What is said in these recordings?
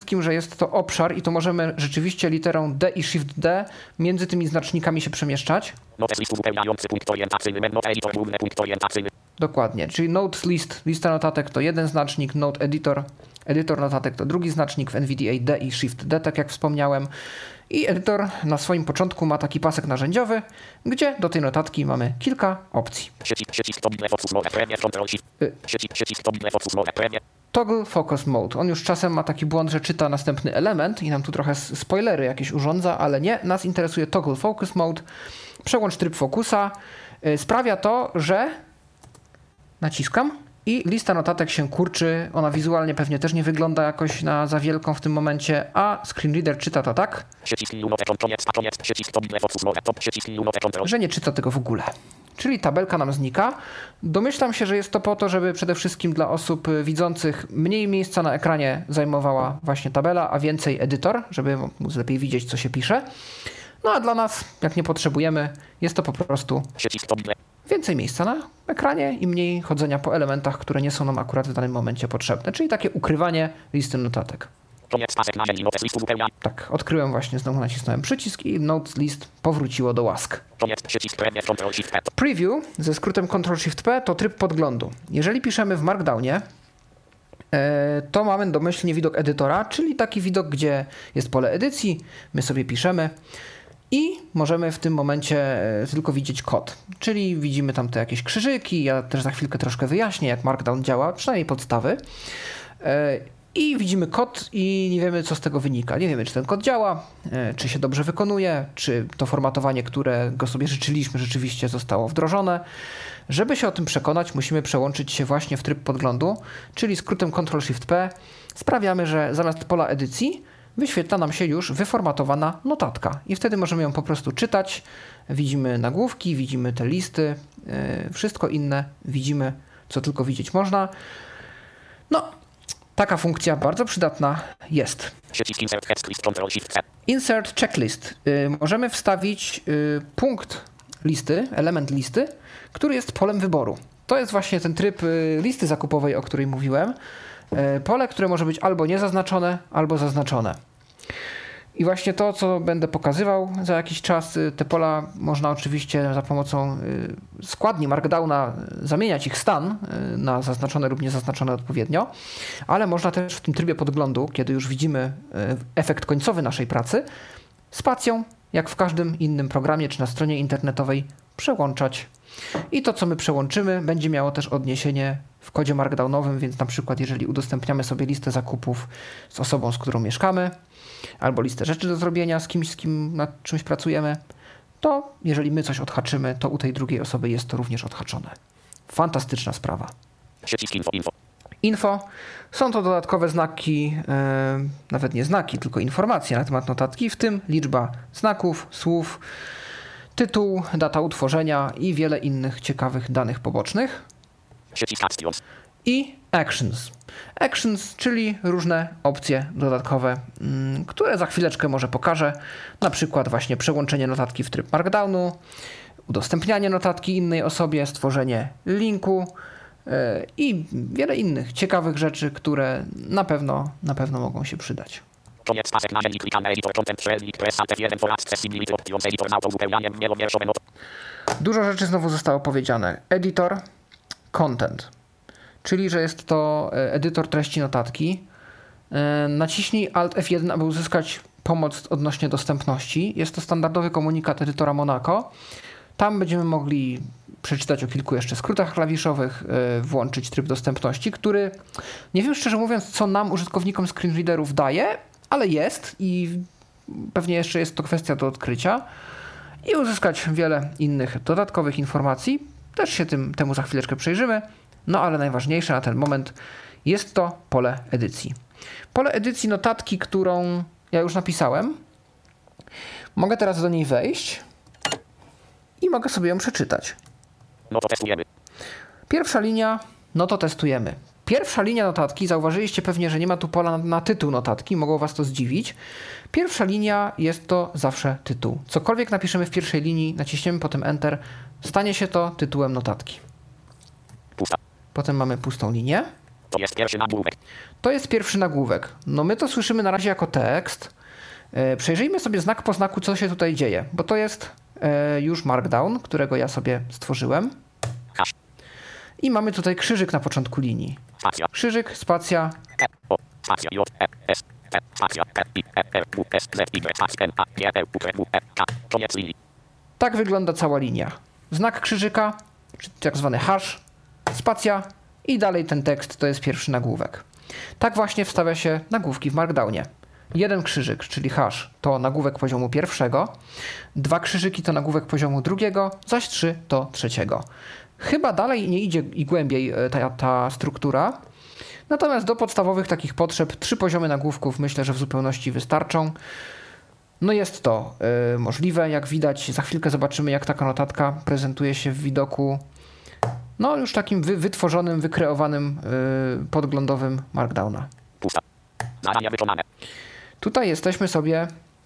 wszystkim, że jest to obszar i to możemy rzeczywiście literą D i Shift D między tymi znacznikami się przemieszczać. Notes list uzupełniający punkt orientacyjny, note editor główny punkt orientacyjny. Dokładnie, czyli notes list, lista notatek to jeden znacznik, note editor, edytor notatek to drugi znacznik, w NVDA D i Shift D, tak jak wspomniałem. I edytor na swoim początku ma taki pasek narzędziowy, gdzie do tej notatki mamy kilka opcji. Toggle Focus Mode. On już czasem ma taki błąd, że czyta następny element i nam tu trochę spoilery jakieś urządza, ale nie. Nas interesuje Toggle Focus Mode. Przełącz tryb fokusa. Sprawia to, że naciskam i lista notatek się kurczy. Ona wizualnie pewnie też nie wygląda jakoś na za wielką w tym momencie, a screenreader czyta to tak, że nie czyta tego w ogóle. Czyli tabelka nam znika. Domyślam się, że jest to po to, żeby przede wszystkim dla osób widzących mniej miejsca na ekranie zajmowała właśnie tabela, a więcej edytor, żeby móc lepiej widzieć, co się pisze. No a dla nas, jak nie potrzebujemy, jest to po prostu więcej miejsca na ekranie i mniej chodzenia po elementach, które nie są nam akurat w danym momencie potrzebne. Czyli takie ukrywanie listy notatek. Tak, odkryłem właśnie, znowu nacisnąłem przycisk i Notes List powróciło do łask. Preview ze skrótem Ctrl-Shift-P to tryb podglądu. Jeżeli piszemy w Markdownie, to mamy domyślnie widok edytora, czyli taki widok, gdzie jest pole edycji, my sobie piszemy i możemy w tym momencie tylko widzieć kod. Czyli widzimy tam te jakieś krzyżyki, ja też za chwilkę troszkę wyjaśnię, jak Markdown działa, przynajmniej podstawy. I widzimy kod i nie wiemy, co z tego wynika. Nie wiemy, czy ten kod działa, czy się dobrze wykonuje, czy to formatowanie, którego sobie życzyliśmy, rzeczywiście zostało wdrożone. Żeby się o tym przekonać, musimy przełączyć się właśnie w tryb podglądu, czyli skrótem Ctrl-Shift-P sprawiamy, że zamiast pola edycji wyświetla nam się już wyformatowana notatka. I wtedy możemy ją po prostu czytać. Widzimy nagłówki, widzimy te listy, wszystko inne widzimy, co tylko widzieć można. No, taka funkcja bardzo przydatna jest. Insert checklist. Możemy wstawić punkt listy, element listy, który jest polem wyboru. To jest właśnie ten tryb listy zakupowej, o której mówiłem. Pole, które może być albo niezaznaczone, albo zaznaczone. I właśnie to, co będę pokazywał za jakiś czas, te pola można oczywiście za pomocą składni Markdowna zamieniać ich stan na zaznaczone lub niezaznaczone odpowiednio, ale można też w tym trybie podglądu, kiedy już widzimy efekt końcowy naszej pracy, spacją, jak w każdym innym programie czy na stronie internetowej, przełączać. I to, co my przełączymy, będzie miało też odniesienie w kodzie markdownowym, więc na przykład jeżeli udostępniamy sobie listę zakupów z osobą, z którą mieszkamy, albo listę rzeczy do zrobienia z kimś, z kim nad czymś pracujemy, to jeżeli my coś odhaczymy, to u tej drugiej osoby jest to również odhaczone. Fantastyczna sprawa. Info. Są to dodatkowe znaki, nawet nie znaki, tylko informacje na temat notatki, w tym liczba znaków, słów, tytuł, data utworzenia i wiele innych ciekawych danych pobocznych. I actions. Actions, czyli różne opcje dodatkowe, które za chwileczkę może pokażę. Na przykład właśnie przełączenie notatki w tryb Markdownu, udostępnianie notatki innej osobie, stworzenie linku i wiele innych ciekawych rzeczy, które na pewno mogą się przydać. Dużo rzeczy znowu zostało powiedziane. Editor, content, czyli że jest to edytor treści notatki. Naciśnij Alt F1, aby uzyskać pomoc odnośnie dostępności. Jest to standardowy komunikat edytora Monaco. Tam będziemy mogli przeczytać o kilku jeszcze skrótach klawiszowych, włączyć tryb dostępności, który nie wiem szczerze mówiąc, co nam użytkownikom screenreaderów daje, ale jest i pewnie jeszcze jest to kwestia do odkrycia i uzyskać wiele innych dodatkowych informacji. Też się temu za chwileczkę przyjrzymy, no ale najważniejsze na ten moment jest to pole edycji. Pole edycji notatki, którą ja już napisałem. Mogę teraz do niej wejść i mogę sobie ją przeczytać. No to testujemy. Pierwsza linia, no to testujemy. Pierwsza linia notatki, zauważyliście pewnie, że nie ma tu pola na tytuł notatki, mogło was to zdziwić. Pierwsza linia jest to zawsze tytuł. Cokolwiek napiszemy w pierwszej linii, naciśniemy potem Enter, stanie się to tytułem notatki. Pusta. Potem mamy pustą linię. To jest pierwszy nagłówek. To jest pierwszy nagłówek. No my to słyszymy na razie jako tekst. Przejrzyjmy sobie znak po znaku, co się tutaj dzieje, bo to jest już Markdown, którego ja sobie stworzyłem. Hash. I mamy tutaj krzyżyk na początku linii. Spacja. Krzyżyk, spacja. O. Spacja. J. E. S. T. Spacja. P. I. E. R. W. S. Z. Y. Spacja. N. A. G. E. U. W. E. K. Koniec linii. Tak wygląda cała linia. Znak krzyżyka, czy tak zwany hash, spacja i dalej ten tekst to jest pierwszy nagłówek. Tak właśnie wstawia się nagłówki w Markdownie. Jeden krzyżyk, czyli hash, to nagłówek poziomu pierwszego, 2 krzyżyki to nagłówek poziomu drugiego, zaś 3 to trzeciego. Chyba dalej nie idzie i głębiej ta struktura, natomiast do podstawowych takich potrzeb 3 poziomy nagłówków myślę, że w zupełności wystarczą. No jest to możliwe, jak widać, za chwilkę zobaczymy, jak taka notatka prezentuje się w widoku no już takim wytworzonym, wykreowanym, podglądowym Markdowna. Pusta. Zadanie wykonane. Tutaj jesteśmy sobie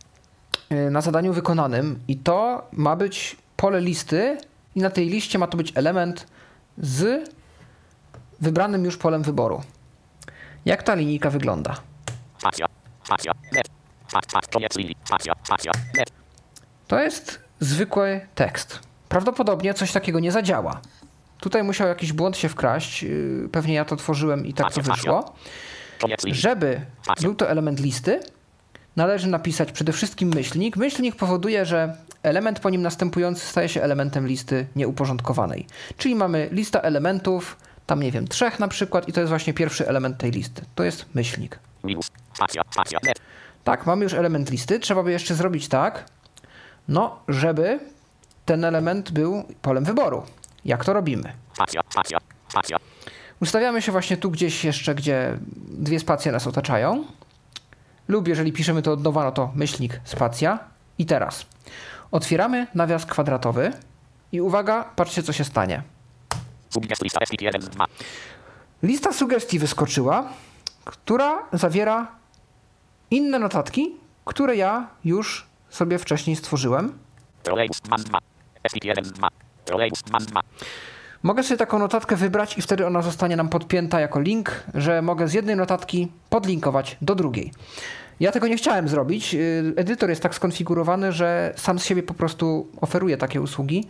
na zadaniu wykonanym i to ma być pole listy i na tej liście ma to być element z wybranym już polem wyboru. Jak ta linijka wygląda? Spacja. Spacja. Net. Spacja. Koniec linii. Spacja. Spacja. Net. To jest zwykły tekst. Prawdopodobnie coś takiego nie zadziała. Tutaj musiał jakiś błąd się wkraść. Pewnie ja to tworzyłem i tak to wyszło. Koniec linii. Żeby był to element listy, należy napisać przede wszystkim myślnik. Myślnik powoduje, że element po nim następujący staje się elementem listy nieuporządkowanej. Czyli mamy lista elementów, tam nie wiem, 3 na przykład i to jest właśnie pierwszy element tej listy. To jest myślnik. Minus. Spacja. Spacja. Net. Tak, mamy już element listy. Trzeba by jeszcze zrobić tak, no, żeby ten element był polem wyboru. Jak to robimy? Spacja. Spacja. Spacja. Ustawiamy się właśnie tu gdzieś jeszcze, gdzie 2 spacje nas otaczają. Lub jeżeli piszemy to od nowa, no to myślnik, spacja. I teraz otwieramy nawias kwadratowy i uwaga, patrzcie co się stanie. Subgest lista ST1 z 2. Lista sugestii wyskoczyła, która zawiera inne notatki, które ja już sobie wcześniej stworzyłem. Trolejbus 2 z 2. ST1 z 2. Trolejbus 2 z 2. Mogę sobie taką notatkę wybrać i wtedy ona zostanie nam podpięta jako link, że mogę z jednej notatki podlinkować do drugiej. Ja tego nie chciałem zrobić. Edytor jest tak skonfigurowany, że sam z siebie po prostu oferuje takie usługi.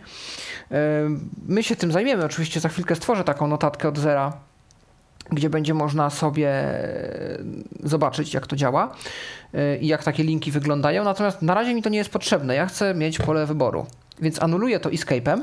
My się tym zajmiemy. Oczywiście za chwilkę stworzę taką notatkę od zera, gdzie będzie można sobie zobaczyć, jak to działa i jak takie linki wyglądają. Natomiast na razie mi to nie jest potrzebne. Ja chcę mieć pole wyboru. Więc anuluję to escape'em.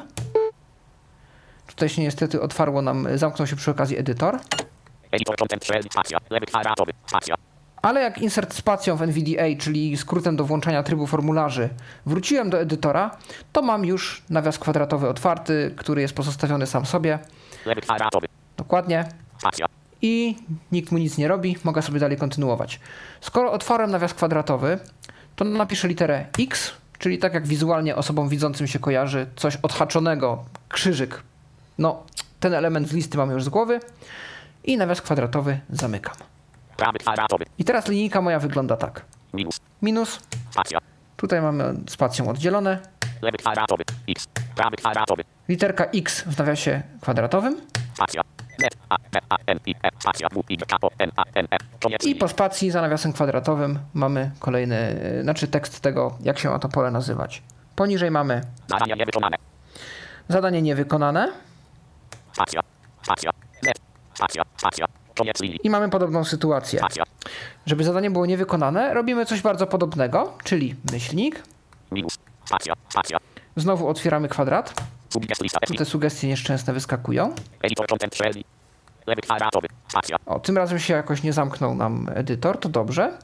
Tutaj się niestety otwarło nam, zamknął się przy okazji edytor. Editor content shell. Spacja. Lewy kwadratowy. Spacja. Ale jak insert spacją w NVDA, czyli skrótem do włączania trybu formularzy, wróciłem do edytora, to mam już nawias kwadratowy otwarty, który jest pozostawiony sam sobie. Lewy kwadratowy. Dokładnie. Spacja. I nikt mu nic nie robi, mogę sobie dalej kontynuować. Skoro otwarłem nawias kwadratowy, to napiszę literę X, czyli tak jak wizualnie osobom widzącym się kojarzy, coś odhaczonego, krzyżyk. No, ten element z listy mam już z głowy i nawias kwadratowy zamykam. Prawy kwadratowy. I teraz linijka moja wygląda tak. Minus. Minus, Spacja. tutaj mamy spacją oddzielone, Lewy kwadratowy. X. Prawy kwadratowy. literka X w nawiasie kwadratowym Spacja. Net. A. P. A. N. I. E. Spacja. W. I. K. O. N. A. N. E. Koniec i linii. po spacji za nawiasem kwadratowym mamy kolejny, znaczy tekst tego, jak się ma to pole nazywać. Poniżej mamy Zadanie niewykonane. zadanie niewykonane Spacja. Spacja. Net. Spacja. Spacja. Koniec linii. i mamy podobną sytuację. Spacja. Żeby zadanie było niewykonane, robimy coś bardzo podobnego, czyli myślnik, Minus. Spacja. Spacja. znowu otwieramy kwadrat, Subgest lista tu te sugestie nieszczęsne wyskakują. Editor content shell. Lewy kwadratowy. Spacja. O, tym razem się jakoś nie zamknął nam edytor, to dobrze.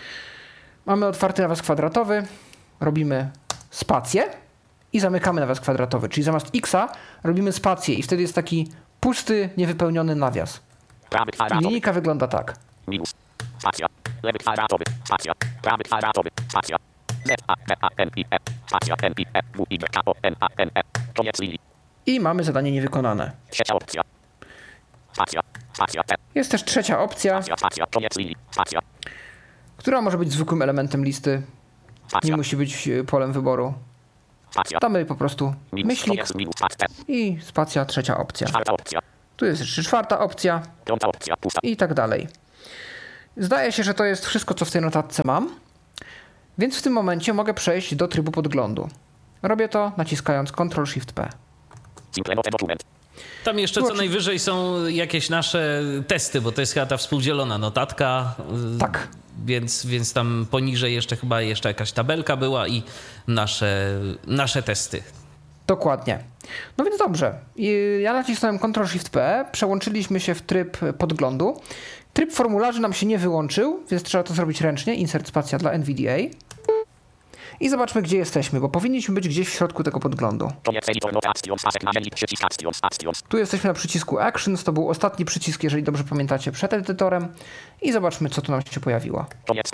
Mamy otwarty nawias kwadratowy, robimy spację i zamykamy nawias kwadratowy, czyli zamiast X-a robimy spację i wtedy jest taki pusty, niewypełniony nawias. Prawy I kwadratowy. linijka wygląda tak. Minus. Spacja. Lewy kwadratowy. Spacja. Prawy kwadratowy. Spacja. Net. A. P. A. N. I. E. Spacja. N. I. E. W. I. K. O. N. A. N. E. Koniec linii. I mamy zadanie niewykonane. Trzecia opcja. Spacja. Spacja. T. Jest też trzecia opcja, Spacja. Spacja. Koniec linii. Spacja. która może być zwykłym elementem listy. Nie Spacja. musi być polem wyboru. Spacja. Damy po prostu Minus. myślnik Koniec. Minus. Spacja. i spacja, trzecia opcja. Czwarta opcja. Tu jest jeszcze 4. opcja Piąta opcja. Pusta. i tak dalej. Zdaje się, że to jest wszystko, co w tej notatce mam, więc w tym momencie mogę przejść do trybu podglądu. Robię to naciskając Ctrl-Shift-P. Simple note document. Tam jeszcze co najwyżej są jakieś nasze testy, bo to jest chyba ta współdzielona notatka. Tak. Więc tam poniżej jeszcze chyba jakaś tabelka była i nasze testy. Dokładnie. No więc dobrze. Ja nacisnąłem Ctrl-Shift-P, przełączyliśmy się w tryb podglądu. Tryb formularzy nam się nie wyłączył, więc trzeba to zrobić ręcznie. Insert spacja dla NVDA. I zobaczmy, gdzie jesteśmy, bo powinniśmy być gdzieś w środku tego podglądu. Tu jesteśmy na przycisku Actions, to był ostatni przycisk, jeżeli dobrze pamiętacie, przed edytorem. I zobaczmy, co tu nam się pojawiło.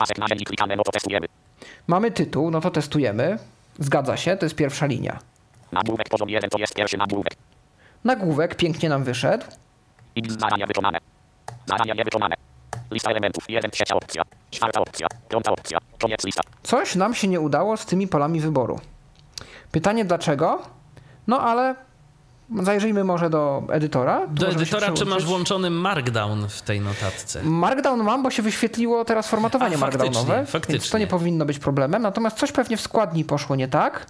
Mamy tytuł, no to testujemy. Zgadza się, to jest pierwsza linia. Nagłówek poziom 1 to jest pierwszy nagłówek. Nagłówek pięknie nam wyszedł. Zadania wykonane. Zadania niewykonane. Lista elementów. 1 trzecia opcja. 4 opcja. 5 opcja. Koniec lista. Coś nam się nie udało z tymi polami wyboru. Pytanie dlaczego? No ale zajrzyjmy może do edytora. Do edytora, czy masz włączony Markdown w tej notatce? Markdown mam, bo się wyświetliło teraz formatowanie markdownowe, faktycznie. więc to nie powinno być problemem. Natomiast coś pewnie w składni poszło nie tak.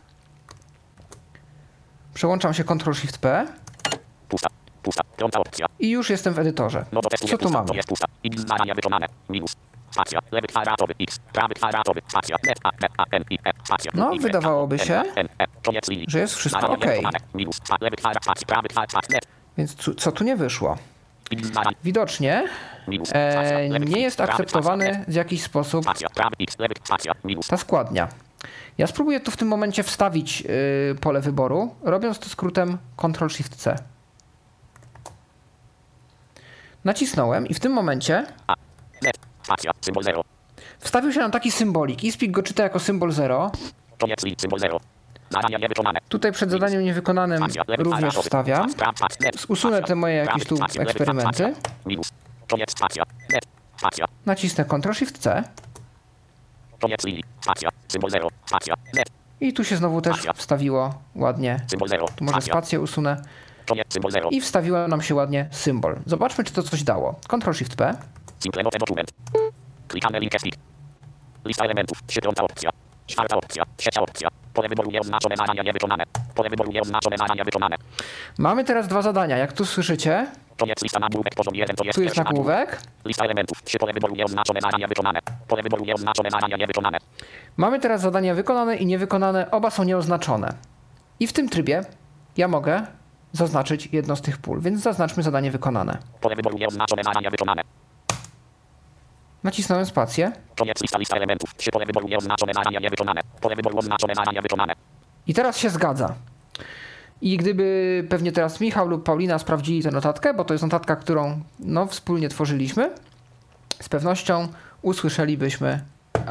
Przełączam się Ctrl-Shift-P. Pusta. Pusta. 5 opcja. I już jestem w edytorze. Co tu mamy? To jest pusta. Zadania wykonane. Minus. Spacja. Lewy kwadratowy. X. Prawy kwadratowy. Spacja. Net. A. Net. A. N. I. E. Spacja. No, wydawałoby się, Koniec linii. że jest wszystko ok. Minus. Lewy kwadrat. Spacja. Prawy kwadrat. Net. Więc co tu nie wyszło? Widocznie nie jest akceptowany w jakiś sposób ta składnia. Ja spróbuję tu w tym momencie wstawić pole wyboru, robiąc to skrótem Ctrl-Shift-C. Nacisnąłem i w tym momencie wstawił się nam taki symbolik. ISPIK go czyta jako symbol 0. Tutaj przed zadaniem niewykonanym również wstawiam. Usunę te moje jakieś tu eksperymenty. Nacisnę Ctrl-Shift-C. I tu się znowu też wstawiło ładnie. Tu może spację usunę. I wstawiło nam się ładnie symbol. Zobaczmy, czy to coś dało. Ctrl-Shift-P. Klikamy linkę wpis. Lista elementów. 5 opcja. 4 opcja. 3 opcja. Pole wyboru nieoznaczone, zadania niewykonane. Pole wyboru nieoznaczone, zadania wykonane. Mamy teraz 2 zadania. Jak tu słyszycie, Koniec lista nagłówek poziom 1 to jest tu jest nagłówek. Lista elementów. 3 pole wyboru nieoznaczone, zadania wykonane. Pole wyboru nieoznaczone, zadania niewykonane. Mamy teraz zadania wykonane i niewykonane. Oba są nieoznaczone. I w tym trybie ja mogę zaznaczyć jedno z tych pól, więc zaznaczmy zadanie wykonane. Pole wyboru nieoznaczone, zadania wykonane. Nacisnąłem spację. Koniec lista elementów. 3 pole wyboru nieoznaczone, zadania niewykonane. Pole wyboru oznaczone, zadania wykonane. I teraz się zgadza. I gdyby pewnie teraz Michał lub Paulina sprawdzili tę notatkę, bo to jest notatka, którą wspólnie tworzyliśmy, z pewnością usłyszelibyśmy,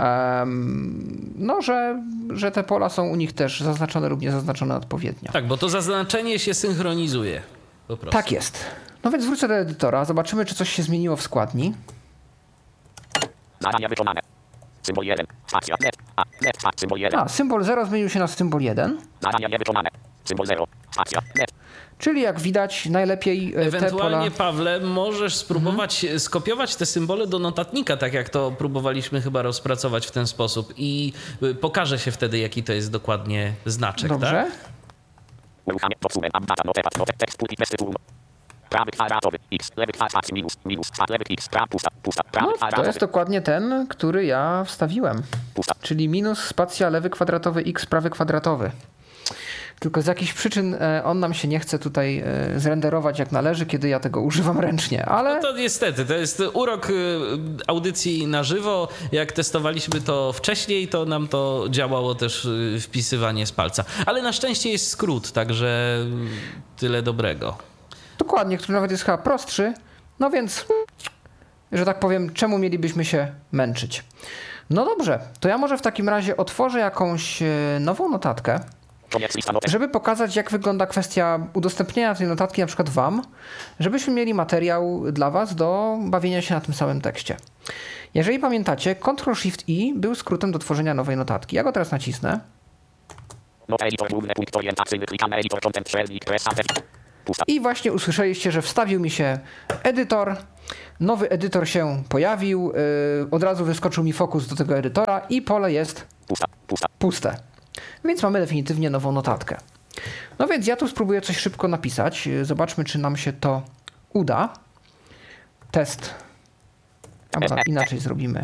że te pola są u nich też zaznaczone lub niezaznaczone odpowiednio. Tak, bo to zaznaczenie się synchronizuje po prostu. Tak jest. No więc wrócę do edytora, zobaczymy, czy coś się zmieniło w składni. Zadania wykonane. Symbol 1. Spacja. Net. A. Net. Symbol 1. Symbol 0 zmienił się na symbol 1. Zadania niewykonane. Symbol 0. Spacja. Net. Czyli jak widać najlepiej ewentualnie, Pawle, możesz spróbować skopiować te symbole do notatnika, tak jak to próbowaliśmy chyba rozpracować w ten sposób i pokaże się wtedy, jaki to jest dokładnie znaczek. Dobrze. Tak? Uruchamiam dokument, updata, notepat, tekst, pult, bez tytułu. Prawy kwadratowy, x, lewy kwadratowy, minus, lewy x, pusta, prawy kwadratowy. To jest dokładnie ten, który ja wstawiłem. Pusta. Czyli minus, spacja, lewy kwadratowy, x, prawy kwadratowy. Tylko z jakichś przyczyn on nam się nie chce tutaj zrenderować jak należy, kiedy ja tego używam ręcznie, ale... No to niestety, to jest urok audycji na żywo. Jak testowaliśmy to wcześniej, to nam to działało też wpisywanie z palca. Ale na szczęście jest skrót, także tyle dobrego. Dokładnie, który nawet jest chyba prostszy. No więc, że tak powiem, czemu mielibyśmy się męczyć? No dobrze, to ja może w takim razie otworzę jakąś nową notatkę, żeby pokazać, jak wygląda kwestia udostępnienia tej notatki na przykład wam, żebyśmy mieli materiał dla was do bawienia się na tym samym tekście. Jeżeli pamiętacie, Ctrl-Shift-I był skrótem do tworzenia nowej notatki. Ja go teraz nacisnę. Pusta. I właśnie usłyszeliście, że wstawił mi się edytor. Nowy edytor się pojawił. Od razu wyskoczył mi fokus do tego edytora i pole jest puste. Więc mamy definitywnie nową notatkę. No więc ja tu spróbuję coś szybko napisać. Zobaczmy, czy nam się to uda. Test. Albo inaczej zrobimy.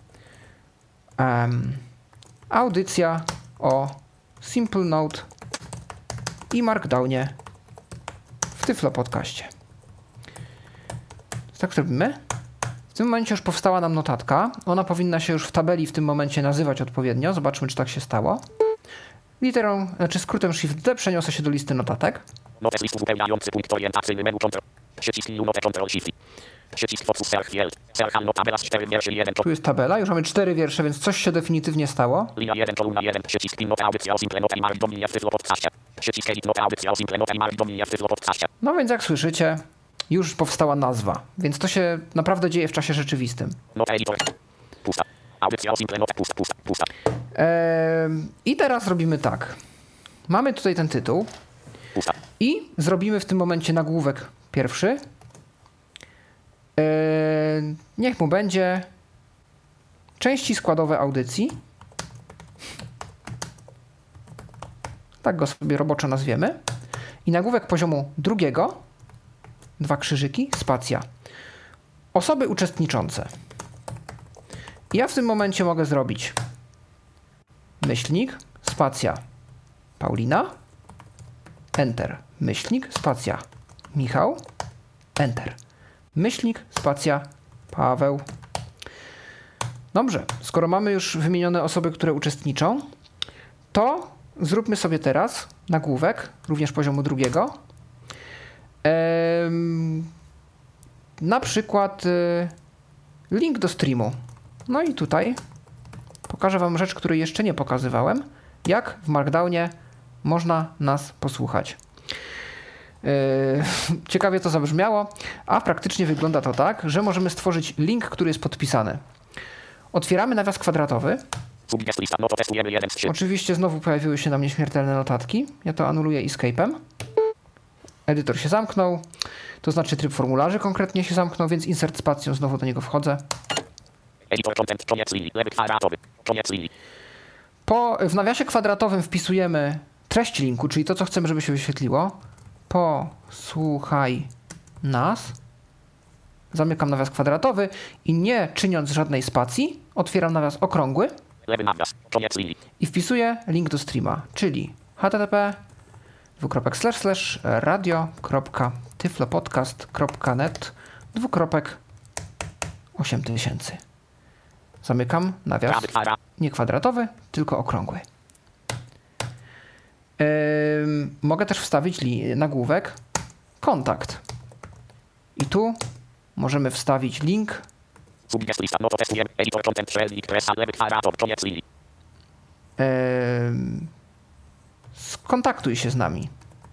Audycja o Simple Note i Markdownie w Tyflo Podcaście. Tak zrobimy. W tym momencie już powstała nam notatka. Ona powinna się już w tabeli w tym momencie nazywać odpowiednio. Zobaczmy, czy tak się stało. Literą, znaczy skrótem Shift D przeniosę się do listy notatek. Notes list uzupełniający punkt orientacyjny menu Ctrl. Przycisk New Note Ctrl Shift. Przycisk Focus Search Field. Search tabela 4 wierszy 1. Tu jest tabela, już mamy 4 wiersze, więc coś się definitywnie stało. Linia 1, kolumna 1. Przycisk Pin Note audycja o Simple Note i Markdownie w Tyflo Podcaście. Przycisk Edit Note audycja o Simple Note i Markdownie w Tyflo Podcaście. No więc jak słyszycie, już powstała nazwa, więc to się naprawdę dzieje w czasie rzeczywistym. Note Editor. Pusta. Audycja o Simple Note. Pusta. I teraz robimy tak. Mamy tutaj ten tytuł Pusta. i zrobimy w tym momencie nagłówek pierwszy. Niech mu będzie części składowe audycji. Tak go sobie roboczo nazwiemy. I nagłówek poziomu drugiego, 2 krzyżyki, spacja. Osoby uczestniczące. I ja w tym momencie mogę zrobić myślnik, spacja, Paulina, enter, myślnik, spacja, Michał, enter, myślnik, spacja, Paweł. Dobrze, skoro mamy już wymienione osoby, które uczestniczą, to zróbmy sobie teraz nagłówek, również poziomu drugiego. Na przykład link do streamu. No i tutaj pokażę wam rzecz, której jeszcze nie pokazywałem, jak w Markdownie można nas posłuchać. Ciekawie to zabrzmiało, a praktycznie wygląda to tak, że możemy stworzyć link, który jest podpisany. Otwieramy nawias kwadratowy. Oczywiście znowu pojawiły się nam nieśmiertelne notatki. Ja to anuluję escape'em. Edytor się zamknął, to znaczy tryb formularzy konkretnie się zamknął, więc insert spacją znowu do niego wchodzę. Editor content, koniec linii, lewy kwadratowy, koniec linii. W nawiasie kwadratowym wpisujemy treść linku, czyli to, co chcemy, żeby się wyświetliło. Posłuchaj nas. Zamykam nawias kwadratowy i nie czyniąc żadnej spacji, otwieram nawias okrągły. Lewy nawias, koniec linii. I wpisuję link do streama, czyli http://radio.tyflopodcast.net /8000. Zamykam nawias nie kwadratowy, tylko okrągły. Mogę też wstawić nagłówek kontakt. I tu możemy wstawić link. Skontaktuj się z nami.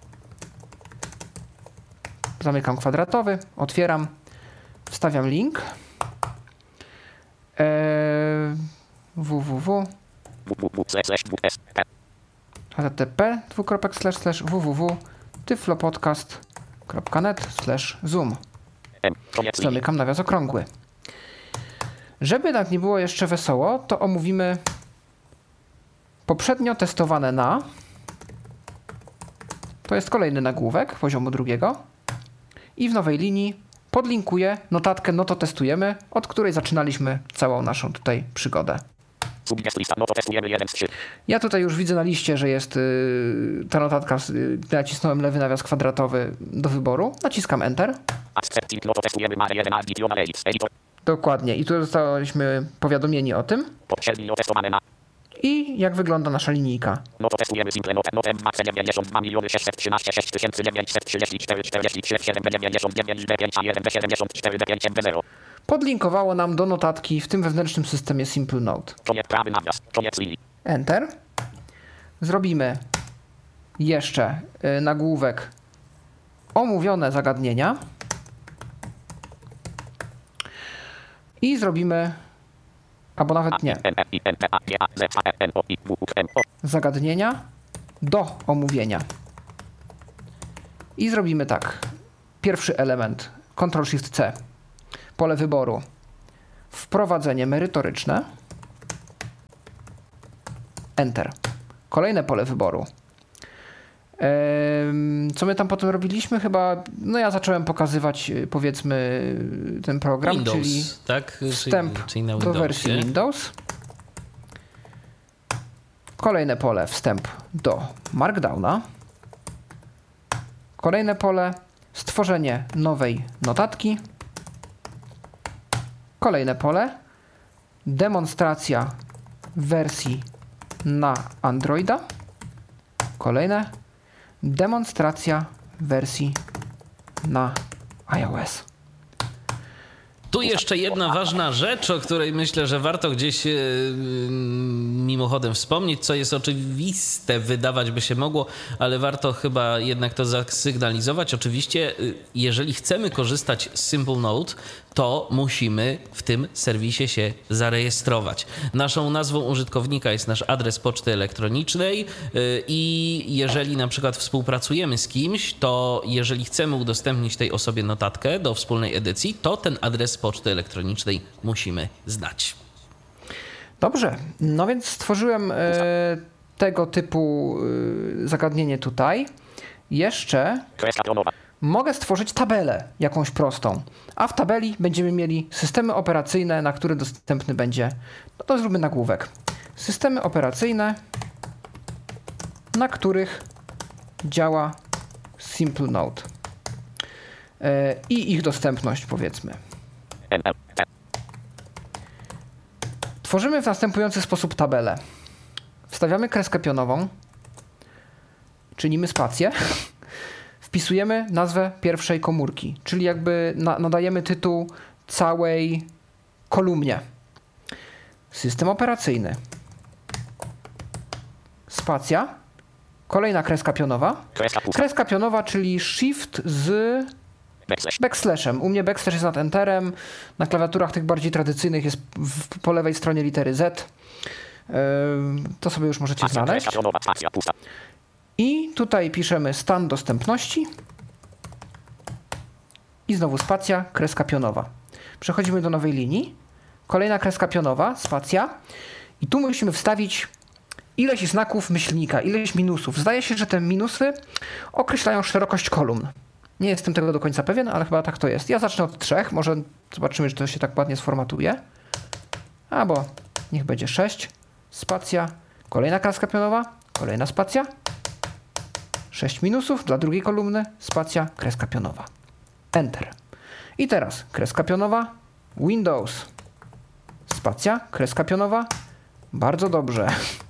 Zamykam kwadratowy, otwieram, wstawiam link. http://www.tyflopodcast.net/zoom. Zamykam nawias okrągły. Żeby tak nie było jeszcze wesoło, to omówimy poprzednio testowane na. To jest kolejny nagłówek poziomu drugiego. I w nowej linii podlinkuję notatkę no to testujemy, od której zaczynaliśmy całą naszą tutaj przygodę. Ja tutaj już widzę na liście, że jest ta notatka, nacisnąłem lewy nawias kwadratowy do wyboru, naciskam Enter. Dokładnie i tu zostaliśmy powiadomieni o tym. I jak wygląda nasza linijka. No to testujemy Simple Note. Note max 92 613 6934 47 99 D5 A1 B74 D5 B0. Podlinkowało nam do notatki w tym wewnętrznym systemie Simple Note. Koniec prawy nawias, koniec linii. Enter. Zrobimy jeszcze nagłówek omówione zagadnienia. I zrobimy, albo nawet nie, zagadnienia do omówienia. I zrobimy tak. Pierwszy element, Ctrl-Shift-C, pole wyboru, wprowadzenie merytoryczne, Enter. Kolejne pole wyboru. Co my tam potem robiliśmy? Chyba, no ja zacząłem pokazywać, powiedzmy, ten program, Windows, czyli tak? wstęp czyli na do wersji Windowsie. Windows. Kolejne pole, wstęp do Markdowna. Kolejne pole, stworzenie nowej notatki. Kolejne pole, demonstracja wersji na Androida. Kolejne, demonstracja wersji na iOS. Tu jeszcze jedna ważna rzecz, o której myślę, że warto gdzieś mimochodem wspomnieć, co jest oczywiste, wydawać by się mogło, ale warto chyba jednak to zasygnalizować. Oczywiście, jeżeli chcemy korzystać z Simple Note, to musimy w tym serwisie się zarejestrować. Naszą nazwą użytkownika jest nasz adres poczty elektronicznej i jeżeli na przykład współpracujemy z kimś, to jeżeli chcemy udostępnić tej osobie notatkę do wspólnej edycji, to ten adres poczty elektronicznej musimy znać. Dobrze, no więc stworzyłem tego typu zagadnienie tutaj. Jeszcze Kreska pionowa. mogę stworzyć tabelę jakąś prostą, a w tabeli będziemy mieli systemy operacyjne, na które dostępny będzie, no to zróbmy nagłówek. Systemy operacyjne, na których działa Simple Note i ich dostępność, powiedzmy. Tworzymy w następujący sposób tabelę. Wstawiamy kreskę pionową, czynimy spację, wpisujemy nazwę pierwszej komórki, czyli jakby nadajemy tytuł całej kolumnie. System operacyjny. Spacja. Kolejna kreska pionowa. Kreska pionowa, czyli shift z backslashem. U mnie backslash jest nad enterem. Na klawiaturach tych bardziej tradycyjnych jest po lewej stronie litery Z. To sobie już możecie znaleźć. I tutaj piszemy stan dostępności. I znowu spacja, kreska pionowa. Przechodzimy do nowej linii. Kolejna kreska pionowa, spacja. I tu musimy wstawić ileś znaków myślnika, ileś minusów. Zdaje się, że te minusy określają szerokość kolumn. Nie jestem tego do końca pewien, ale chyba tak to jest. Ja zacznę od 3. Może zobaczymy, czy to się tak ładnie sformatuje. Albo niech będzie 6. Spacja. Kolejna kreska pionowa. Kolejna spacja. 6 minusów dla drugiej kolumny. Spacja. Kreska pionowa. Enter. I teraz kreska pionowa. Windows. Spacja. Kreska pionowa. Bardzo dobrze.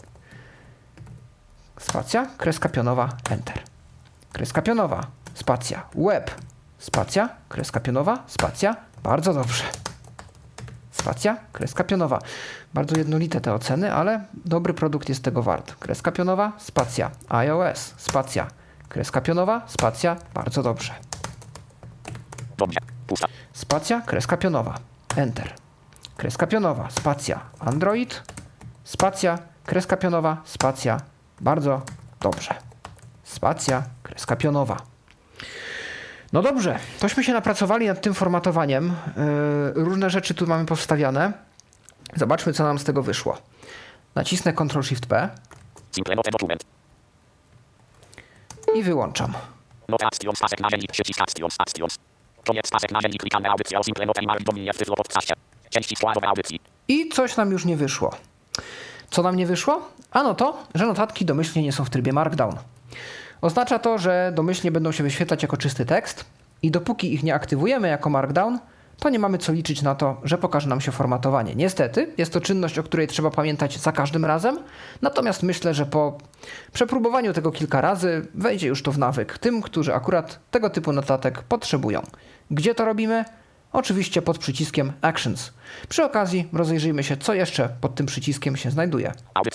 Spacja. Kreska pionowa. Enter. Kreska pionowa. Spacja. Web. Spacja. Kreska pionowa. Spacja. Bardzo dobrze. Spacja. Kreska pionowa. Bardzo jednolite te oceny, ale dobry produkt jest tego wart. Kreska pionowa. Spacja. iOS. Spacja. Kreska pionowa. Spacja. Bardzo dobrze. Spacja. Kreska pionowa. Enter. Kreska pionowa. Spacja. Android. Spacja. Kreska pionowa. Spacja. Bardzo dobrze. Spacja. Kreska pionowa. No dobrze, tośmy się napracowali nad tym formatowaniem. Różne rzeczy tu mamy powstawiane. Zobaczmy, co nam z tego wyszło. Nacisnę Ctrl-Shift-P i wyłączam. I coś nam już nie wyszło. Co nam nie wyszło? Ano to, że notatki domyślnie nie są w trybie Markdown. Oznacza to, że domyślnie będą się wyświetlać jako czysty tekst i dopóki ich nie aktywujemy jako Markdown, to nie mamy co liczyć na to, że pokaże nam się formatowanie. Niestety, jest to czynność, o której trzeba pamiętać za każdym razem, natomiast myślę, że po przepróbowaniu tego kilka razy wejdzie już to w nawyk tym, którzy akurat tego typu notatek potrzebują. Gdzie to robimy? Oczywiście pod przyciskiem Actions. Przy okazji rozejrzyjmy się, co jeszcze pod tym przyciskiem się znajduje.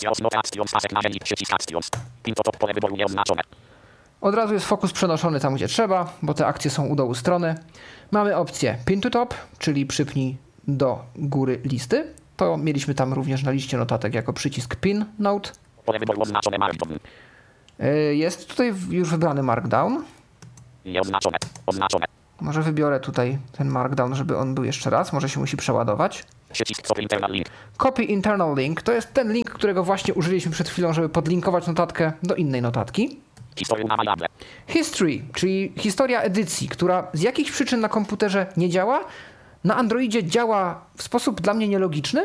Od razu jest fokus przenoszony tam, gdzie trzeba, bo te akcje są u dołu strony. Mamy opcję Pin to Top, czyli przypnij do góry listy. To mieliśmy tam również na liście notatek jako przycisk Pin Note. Jest tutaj już wybrany Markdown. Nieoznaczone. Oznaczone. Może wybiorę tutaj ten markdown, żeby on był jeszcze raz. Może się musi przeładować. Przycisk copy internal link. Copy internal link to jest ten link, którego właśnie użyliśmy przed chwilą, żeby podlinkować notatkę do innej notatki. Historia na Majable. History, czyli historia edycji, która z jakichś przyczyn na komputerze nie działa. Na Androidzie działa w sposób dla mnie nielogiczny,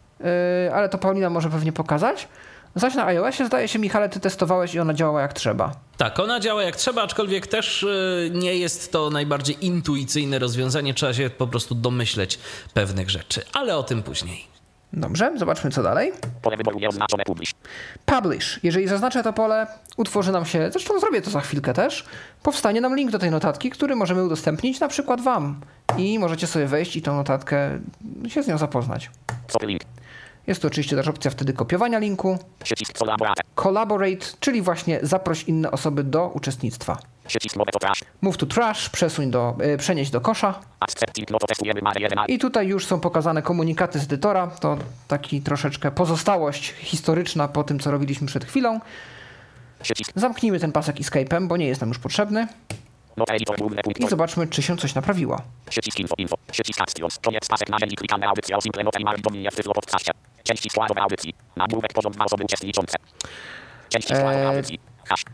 ale to Paulina może pewnie pokazać. Zaś na iOSie, zdaje się, Michale, ty testowałeś i ona działała jak trzeba. Tak, ona działa jak trzeba, aczkolwiek też nie jest to najbardziej intuicyjne rozwiązanie. Trzeba się po prostu domyśleć pewnych rzeczy, ale o tym później. Dobrze, zobaczmy co dalej. Pole wyboru nieoznaczone publish. Publish. Jeżeli zaznaczę to pole, utworzy nam się, zresztą zrobię to za chwilkę też, powstanie nam link do tej notatki, który możemy udostępnić na przykład wam. I możecie sobie wejść i tą notatkę się z nią zapoznać. Copy link. Jest to oczywiście też opcja wtedy kopiowania linku. Przycisk collaborate. Collaborate, czyli właśnie zaproś inne osoby do uczestnictwa. Przycisk move to trash. Move to trash, przenieść do kosza. Accepting no to testujemy Mary 11. I tutaj już są pokazane komunikaty z edytora. To taki troszeczkę pozostałość historyczna po tym, co robiliśmy przed chwilą. Przycisk. Zamknijmy ten pasek escape'em, bo nie jest nam już potrzebny. No editor główny punkt. I zobaczmy, czy się coś naprawiło. Przycisk info. Przycisk actions. Koniec pasek na ziemi klikane audycja o simple note i mark w tyflo podcaście. Części składowe audycji. Nagłówek poziom 2 osoby uczestniczące. Części składowe audycji. Hash.